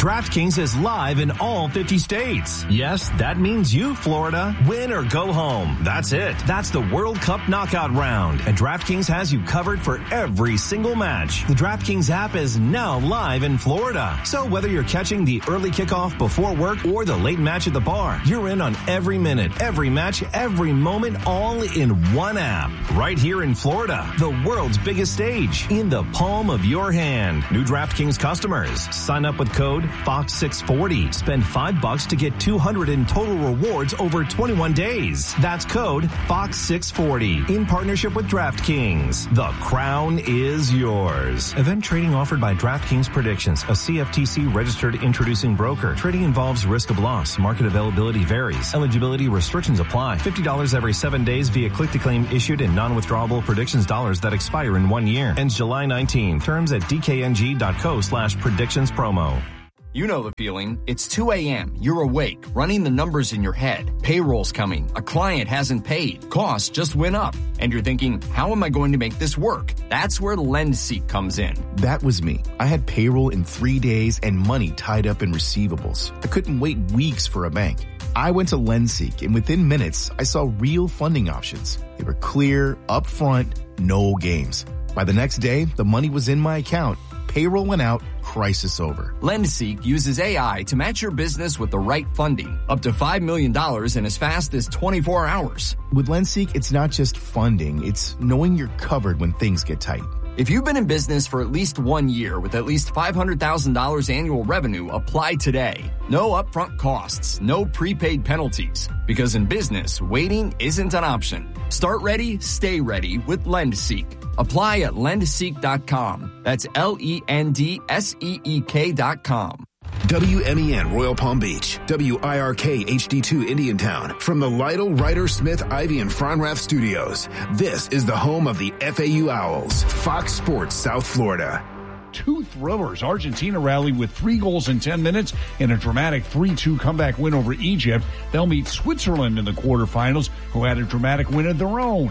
Speaker 2: DraftKings is live in all fifty states. Yes, that means you, Florida. Win or go home. That's it. That's the World Cup knockout round. And DraftKings has you covered for every single match. The DraftKings app is now live in Florida. So whether you're catching the early kickoff before work or the late match at the bar, you're in on every minute, every match, every moment, all in one app. Right here in Florida, the world's biggest stage, in the palm of your hand. New DraftKings customers, sign up with code Fox six forty. Spend five bucks to get two hundred in total rewards over twenty-one days. That's code Fox six forty. In partnership with DraftKings. The crown is yours. Event trading offered by DraftKings Predictions, a C F T C registered introducing broker. Trading involves risk of loss. Market availability varies. Eligibility restrictions apply. fifty dollars every seven days via click-to-claim issued in non-withdrawable predictions dollars that expire in one year. Ends July nineteenth. Terms at dkng.co slash predictions promo.
Speaker 5: You know the feeling. It's two a.m. You're awake, running the numbers in your head. Payroll's coming. A client hasn't paid. Costs just went up. And you're thinking, how am I going to make this work? That's where LendSeek comes in.
Speaker 7: That was me. I had payroll in three days and money tied up in receivables. I couldn't wait weeks for a bank. I went to LendSeek, and within minutes, I saw real funding options. They were clear, upfront, no games. By the next day, the money was in my account. Payroll went out, crisis over.
Speaker 5: LendSeek uses A I to match your business with the right funding, up to five million dollars in as fast as twenty-four hours.
Speaker 7: With LendSeek, it's not just funding, it's knowing you're covered when things get tight.
Speaker 5: If you've been in business for at least one year with at least five hundred thousand dollars annual revenue, apply today. No upfront costs, no prepaid penalties. Because in business, waiting isn't an option. Start ready, stay ready with LendSeek. Apply at lend seek dot com. That's L E N D S E E K dot com.
Speaker 6: W M E N Royal Palm Beach, W I R K H D two Indiantown. From the Lytle, Ryder, Smith, Ivy, and Fronrath studios, this is the home of the F A U Owls, Fox Sports South Florida.
Speaker 24: Two thrillers. Argentina rallied with three goals in ten minutes in a dramatic three two comeback win over Egypt. They'll meet Switzerland in the quarterfinals, who had a dramatic win of their own.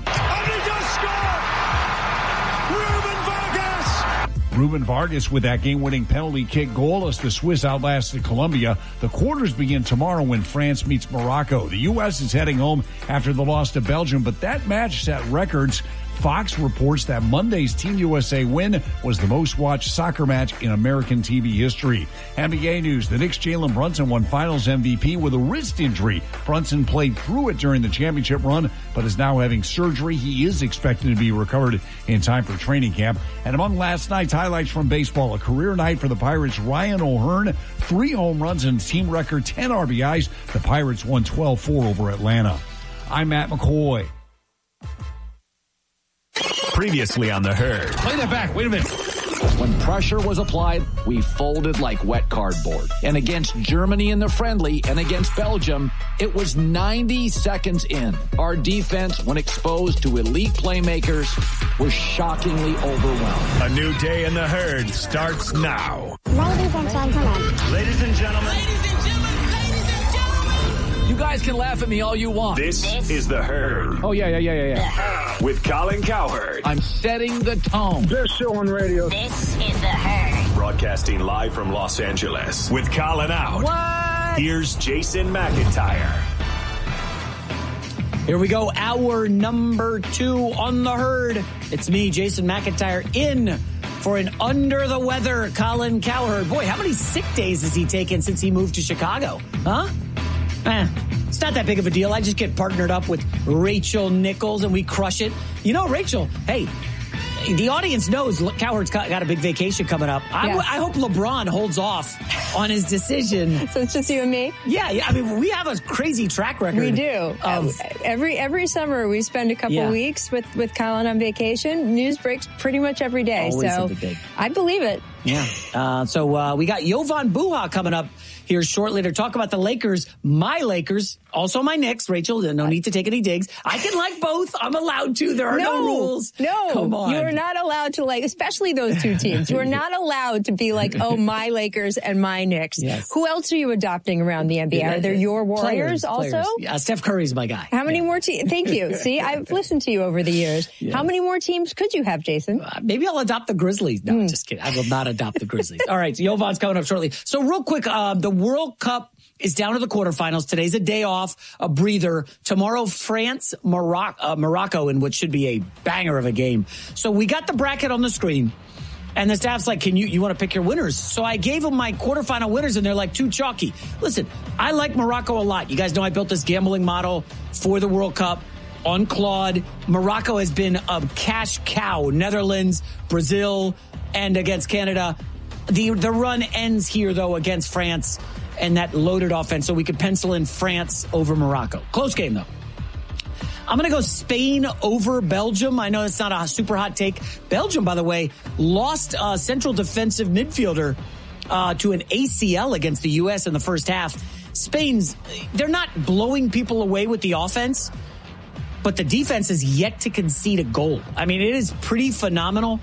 Speaker 24: Ruben Vargas with that game-winning penalty kick goal as the Swiss outlasted Colombia. The quarters begin tomorrow when France meets Morocco. The U S is heading home after the loss to Belgium, but that match set records. Fox reports that Monday's Team U S A win was the most-watched soccer match in American T V history. N B A news, the Knicks' Jalen Brunson won Finals M V P with a wrist injury. Brunson played through it during the championship run, but is now having surgery. He is expected to be recovered in time for training camp. And among last night's highlights from baseball, a career night for the Pirates' Ryan O'Hearn, three home runs and team record ten R B Is. The Pirates won twelve four over Atlanta. I'm Matt McCoy.
Speaker 1: Previously on The Herd.
Speaker 24: Play that back. Wait a minute.
Speaker 11: When pressure was applied, we folded like wet cardboard. And against Germany in the friendly and against Belgium, it was ninety seconds in. Our defense, when exposed to elite playmakers, was shockingly overwhelmed.
Speaker 1: A new day in The Herd starts now.
Speaker 25: Ladies and gentlemen.
Speaker 1: Ladies and gentlemen.
Speaker 25: Ladies and gentlemen.
Speaker 11: You guys can laugh at me all you want.
Speaker 1: This, this is The Herd.
Speaker 11: Oh, yeah, yeah, yeah, yeah, yeah.
Speaker 1: With Colin Cowherd.
Speaker 11: I'm setting the tone.
Speaker 25: Best show on radio. This is The Herd.
Speaker 1: Broadcasting live from Los Angeles. With Colin out.
Speaker 11: What?
Speaker 1: Here's Jason McIntyre.
Speaker 12: Here we go. Hour number two on The Herd. It's me, Jason McIntyre, in for an under-the-weather Colin Cowherd. Boy, how many sick days has he taken since he moved to Chicago? Huh? Eh, it's not that big of a deal. I just get partnered up with Rachel Nichols and we crush it. You know, Rachel, hey, the audience knows Cowherd's got a big vacation coming up. I, yeah. I hope LeBron holds off on his decision.
Speaker 3: So it's just you and me?
Speaker 12: Yeah, yeah. I mean, we have a crazy track record.
Speaker 3: We do. Of, every every summer we spend a couple yeah. weeks with, with Colin on vacation. News breaks pretty much every day.
Speaker 12: Always
Speaker 3: so
Speaker 12: big.
Speaker 3: I believe it.
Speaker 12: Yeah. Uh, so uh, we got Jovan Buha coming up here shortly to talk about the Lakers, my Lakers, also my Knicks. Rachel, no need to take any digs. I can like both. I'm allowed to. There are no, no rules.
Speaker 3: No,
Speaker 12: come on.
Speaker 3: You are not allowed to like, especially those two teams. You are not allowed to be like, oh, my Lakers and my Knicks.
Speaker 12: Yes.
Speaker 3: Who else are you adopting around the N B A? Yeah, are there your Warriors
Speaker 12: players,
Speaker 3: also?
Speaker 12: Players. Yeah, Steph Curry's my guy.
Speaker 3: How many
Speaker 12: yeah.
Speaker 3: more teams? Thank you. See, I've listened to you over the years. Yes. How many more teams could you have, Jason?
Speaker 12: Uh, maybe I'll adopt the Grizzlies. No, mm. just kidding. I will not adopt the Grizzlies. All right, so Jovan's coming up shortly. So real quick, uh, the World Cup is down to the quarterfinals. Today's a day off, a breather. Tomorrow, France, Morocco, uh, Morocco in what should be a banger of a game. So we got the bracket on the screen. And the staff's like, can you, you want to pick your winners? So I gave them my quarterfinal winners, and they're like too chalky. Listen, I like Morocco a lot. You guys know I built this gambling model for the World Cup on Claude. Morocco has been a cash cow. Netherlands, Brazil, and against Canada. The, the run ends here, though, against France and that loaded offense. So we could pencil in France over Morocco. Close game, though. I'm going to go Spain over Belgium. I know it's not a super hot take. Belgium, by the way, lost a central defensive midfielder uh, to an A C L against the U S in the first half. Spain's, they're not blowing people away with the offense, but the defense is yet to concede a goal. I mean, it is pretty phenomenal.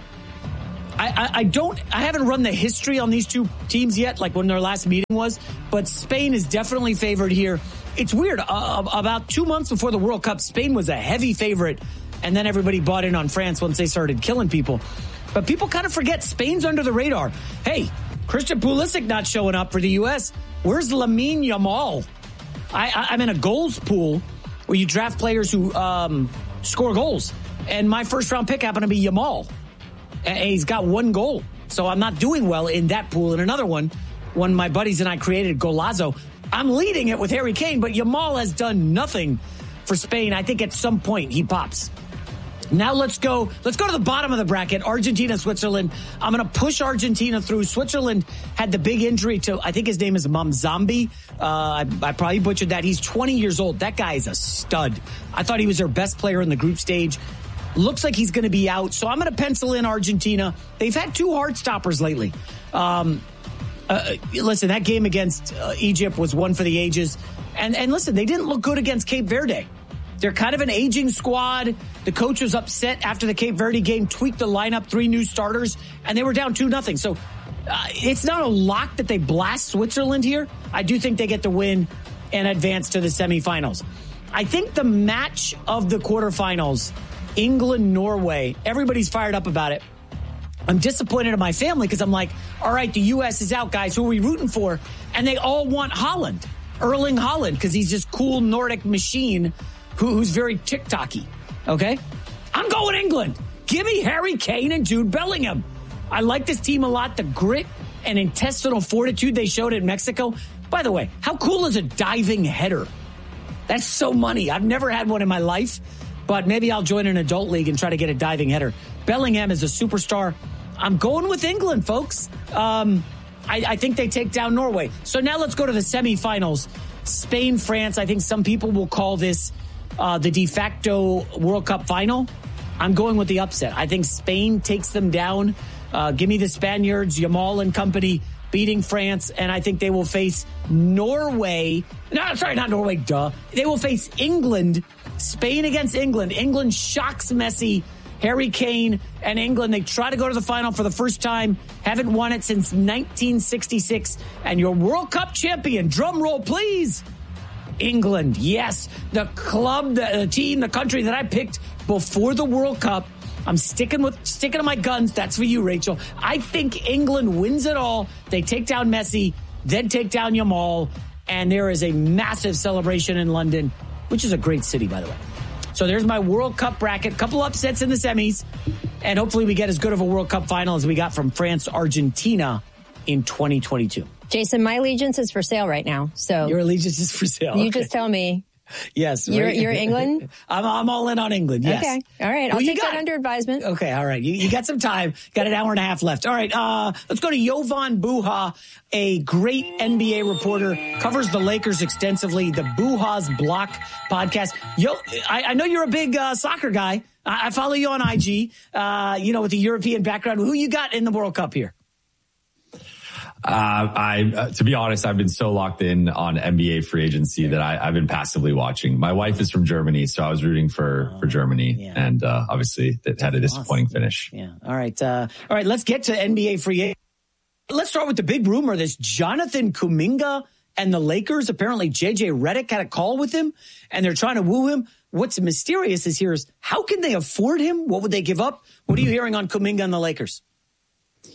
Speaker 12: I, I, I don't, I haven't run the history on these two teams yet, like when their last meeting was, but Spain is definitely favored here. It's weird. Uh, about two months before the World Cup, Spain was a heavy favorite, and then everybody bought in on France once they started killing people. But people kind of forget Spain's under the radar. Hey, Christian Pulisic not showing up for the U S. Where's Lamine Yamal? I, I, I'm in a goals pool where you draft players who um, score goals, and my first round pick happened to be Yamal. And he's got one goal, so I'm not doing well in that pool. And another one, when my buddies and I created Golazo, I'm leading it with Harry Kane, but Yamal has done nothing for Spain. I think at some point he pops. Now let's go. Let's go to the bottom of the bracket. Argentina, Switzerland. I'm going to push Argentina through. Switzerland had the big injury to, I think his name is Mamzambi. Uh, I, I probably butchered that. He's twenty years old. That guy is a stud. I thought he was their best player in the group stage. Looks like he's going to be out. So I'm going to pencil in Argentina. They've had two hard stoppers lately. Um, uh, listen, that game against uh, Egypt was one for the ages. And, and listen, they didn't look good against Cape Verde. They're kind of an aging squad. The coach was upset after the Cape Verde game, tweaked the lineup, three new starters, and they were down two nothing. So uh, it's not a lock that they blast Switzerland here. I do think they get the win and advance to the semifinals. I think the match of the quarterfinals, England-Norway, everybody's fired up about it. I'm disappointed in my family because I'm like, all right, the U S is out, guys. Who are we rooting for? And they all want Haaland, Erling Haaland, because he's this cool Nordic machine who, who's very TikTok-y. Okay? I'm going England. Give me Harry Kane and Jude Bellingham. I like this team a lot. The grit and intestinal fortitude they showed in Mexico. By the way, how cool is a diving header? That's so money. I've never had one in my life, but maybe I'll join an adult league and try to get a diving header. Bellingham is a superstar. I'm going with England, folks. Um, I, I think they take down Norway. So now let's go to the semifinals. Spain, France. I think some people will call this uh, the de facto World Cup final. I'm going with the upset. I think Spain takes them down. Uh, give me the Spaniards, Yamal and company, beating France, and I think they will face Norway. No, sorry, not Norway, duh. They will face England. Spain against England. England shocks Messi, Harry Kane, and England. They try to go to the final for the first time. Haven't won it since nineteen sixty-six. And your World Cup champion, drum roll, please. England, yes. The club, the, the team, the country that I picked before the World Cup. I'm sticking with sticking to my guns. That's for you, Rachel. I think England wins it all. They take down Messi, then take down Yamal, and there is a massive celebration in London, which is a great city, by the way. So there's my World Cup bracket. Couple upsets in the semis, and hopefully we get as good of a World Cup final as we got from France, Argentina in twenty twenty-two.
Speaker 3: Jason, my allegiance is for sale right now. So
Speaker 12: your allegiance is for sale.
Speaker 3: You
Speaker 12: okay.
Speaker 3: just tell me.
Speaker 12: Yes.
Speaker 3: You're, you're England?
Speaker 12: I'm, I'm all in on England, yes.
Speaker 3: Okay. All right. I'll
Speaker 12: Who
Speaker 3: take that under advisement.
Speaker 12: Okay. All right. You, you got some time. Got an hour and a half left. All right. Uh, let's go to Jovan Buha, a great N B A reporter, covers the Lakers extensively, the Buha's Block podcast. Yo, I, I know you're a big uh, soccer guy. I, I follow you on I G, uh, you know, with the European background. Who you got in the World Cup here?
Speaker 4: Uh, I, uh, to be honest, I've been so locked in on N B A free agency that I, I've been passively watching. My wife is from Germany, so I was rooting for, for Germany, yeah. and uh, obviously that had a disappointing awesome. finish.
Speaker 12: Yeah. All right. Uh, all right. Let's get to N B A free agency. Let's start with the big rumor. This Jonathan Kuminga and the Lakers. Apparently, J J Redick had a call with him, and they're trying to woo him. What's mysterious is here is how can they afford him? What would they give up? What are you hearing on Kuminga and the Lakers?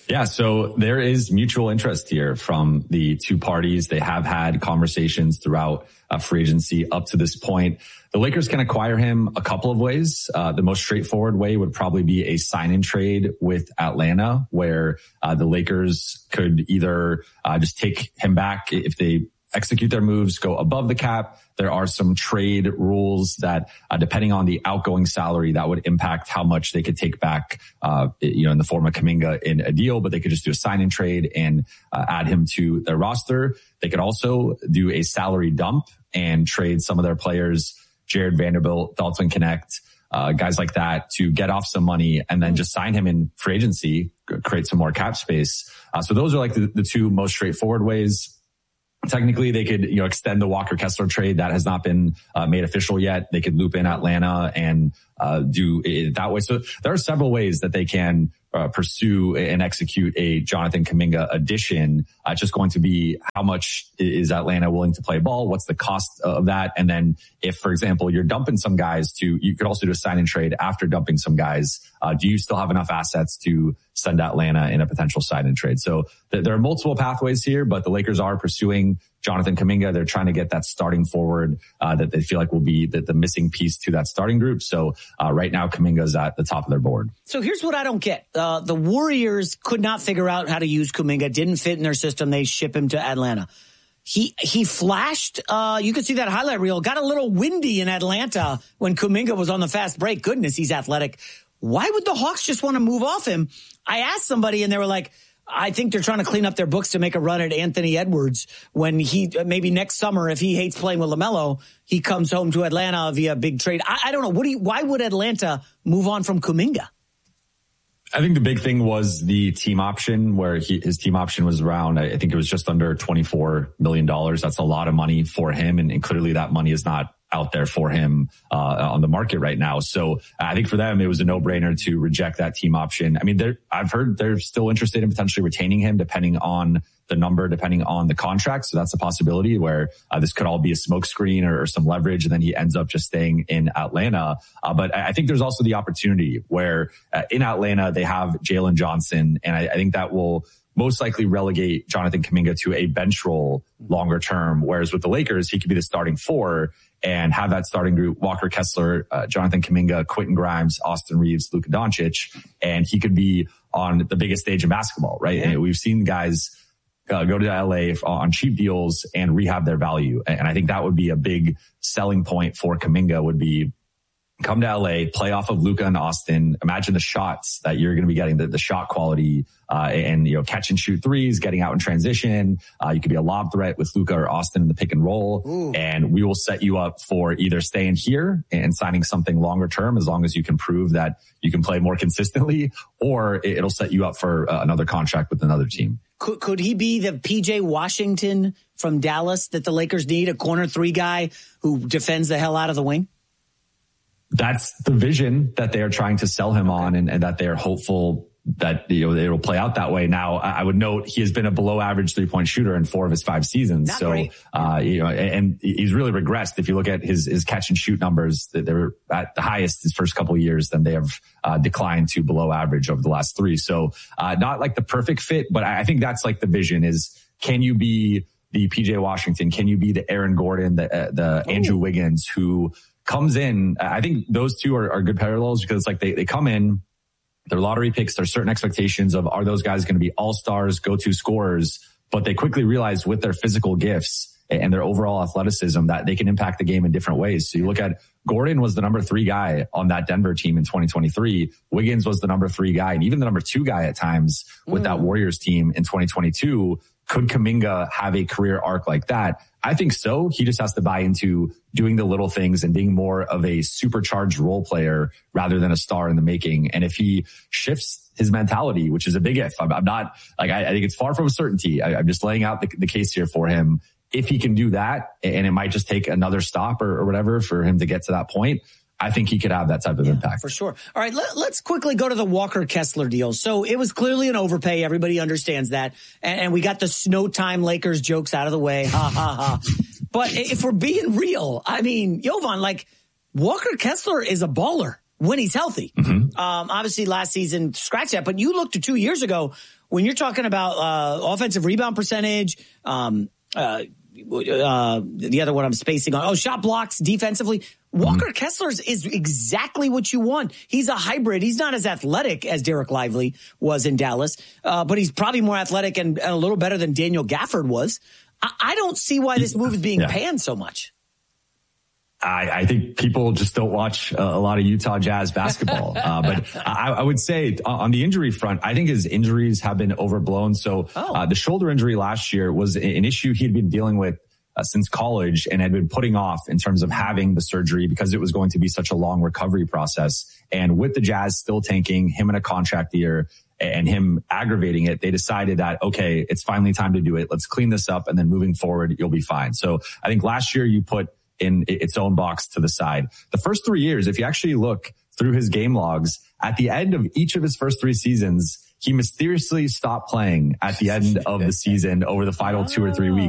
Speaker 4: Yeah, so there is mutual interest here from the two parties. They have had conversations throughout uh, free agency up to this point. The Lakers can acquire him a couple of ways. Uh, the most straightforward way would probably be a sign-in trade with Atlanta, where uh, the Lakers could either uh, just take him back if they execute their moves, go above the cap. There are some trade rules that, uh, depending on the outgoing salary, that would impact how much they could take back, uh, you know, in the form of Kuminga in a deal, but they could just do a sign and trade and uh, add him to their roster. They could also do a salary dump and trade some of their players, Jared Vanderbilt, Dalton Connect, uh, guys like that, to get off some money and then just sign him in free agency, create some more cap space. Uh, so those are like the, the two most straightforward ways. Technically, they could, you know, extend the Walker Kessler trade. That has not been uh, made official yet. They could loop in Atlanta and uh, do it that way. So there are several ways that they can uh, pursue and execute a Jonathan Kuminga addition. Uh, it's just going to be how much is Atlanta willing to play ball? What's the cost of that? And then if, for example, you're dumping some guys to, you could also do a sign and trade after dumping some guys. Uh, do you still have enough assets to send Atlanta in a potential sign and trade? So th- there are multiple pathways here, but the Lakers are pursuing Jonathan Kuminga. They're trying to get that starting forward uh, that they feel like will be the, the missing piece to that starting group. So uh, right now, Kuminga's at the top of their board.
Speaker 12: So here's what I don't get. Uh, the Warriors could not figure out how to use Kuminga. Didn't fit in their system. They ship him to Atlanta. He he flashed. Uh, you could see that highlight reel. Got a little windy in Atlanta when Kuminga was on the fast break. Goodness, he's athletic. Why would the Hawks just want to move off him? I asked somebody and they were like, I think they're trying to clean up their books to make a run at Anthony Edwards when he, maybe next summer, if he hates playing with LaMelo, he comes home to Atlanta via big trade. I, I don't know. What do you, why would Atlanta move on from Kuminga?
Speaker 4: I think the big thing was the team option, where he, his team option was around, I think it was just under twenty-four million dollars. That's a lot of money for him. And, and clearly that money is not out there for him uh on the market right now. So I think for them, it was a no-brainer to reject that team option. I mean, they're, I've heard they're still interested in potentially retaining him depending on the number, depending on the contract. So that's a possibility where uh, this could all be a smokescreen or, or some leverage, and then he ends up just staying in Atlanta. Uh, but I think there's also the opportunity where uh, in Atlanta, they have Jalen Johnson, and I, I think that will most likely relegate Jonathan Kuminga to a bench role longer term. Whereas with the Lakers, he could be the starting four and have that starting group: Walker Kessler, uh, Jonathan Kuminga, Quentin Grimes, Austin Reeves, Luka Doncic, and he could be on the biggest stage in basketball, right? Yeah. And we've seen guys uh, go to L A on cheap deals and rehab their value. And I think that would be a big selling point for Kuminga, would be come to L A, play off of Luka and Austin. Imagine the shots that you're going to be getting, the, the shot quality, uh, and, you know, catch and shoot threes, getting out in transition. Uh, you could be a lob threat with Luka or Austin in the pick and roll. Ooh. And we will set you up for either staying here and signing something longer term, as long as you can prove that you can play more consistently, or it'll set you up for uh, another contract with another team.
Speaker 12: Could, could he be the P J Washington from Dallas that the Lakers need, a corner three guy who defends the hell out of the wing?
Speaker 4: That's the vision that they are trying to sell him on, and, and that they are hopeful that, you know, it will play out that way. Now, I would note he has been a below average three point shooter in four of his five seasons. Not so, uh, you know, and, and he's really regressed. If you look at his, his catch and shoot numbers, they were at the highest his first couple of years, then they have uh, declined to below average over the last three. So, uh, not like the perfect fit, but I think that's like the vision is, can you be the P J Washington? Can you be the Aaron Gordon, the, uh, the Ooh. Andrew Wiggins, who comes in? I think those two are, are good parallels, because it's like they, they come in, they're lottery picks. There's certain expectations of, are those guys going to be all-stars, go-to scorers? But they quickly realize with their physical gifts and their overall athleticism that they can impact the game in different ways. So you look at Gordon was the number three guy on that Denver team in twenty twenty-three. Wiggins was the number three guy, and even the number two guy at times with mm. that Warriors team in twenty twenty-two. Could Kuminga have a career arc like that? I think so. He just has to buy into doing the little things and being more of a supercharged role player rather than a star in the making. And if he shifts his mentality, which is a big if, I'm, I'm not like, I, I think it's far from a certainty. I, I'm just laying out the, the case here for him. If he can do that, and it might just take another stop or, or whatever for him to get to that point, I think he could have that type of yeah, impact.
Speaker 12: For sure. All right, let, let's quickly go to the Walker Kessler deal. So it was clearly an overpay. Everybody understands that. And, and we got the snow time Lakers jokes out of the way. Ha, ha, ha. But if we're being real, I mean, Jovan, like, Walker Kessler is a baller when he's healthy. Mm-hmm. Um, obviously, last season, scratch that. But you looked to two years ago, when you're talking about uh, offensive rebound percentage, um, uh, uh, the other one I'm spacing on, oh, shot blocks defensively, Walker mm-hmm. Kessler's is exactly what you want. He's a hybrid. He's not as athletic as Derek Lively was in Dallas, uh, but he's probably more athletic and, and a little better than Daniel Gafford was. I, I don't see why this move is being yeah. panned so much.
Speaker 4: I, I think people just don't watch a, a lot of Utah Jazz basketball. Uh, but I, I would say on the injury front, I think his injuries have been overblown. So oh. uh, the shoulder injury last year was an issue he'd been dealing with uh, since college and had been putting off in terms of having the surgery because it was going to be such a long recovery process. And with the Jazz still tanking, him in a contract year, and him aggravating it, they decided that, okay, it's finally time to do it. Let's clean this up. And then moving forward, you'll be fine. So I think last year you put in its own box to the side. The first three years, if you actually look through his game logs, at the end of each of his first three seasons, he mysteriously stopped playing at the end of the season over the final two or three weeks.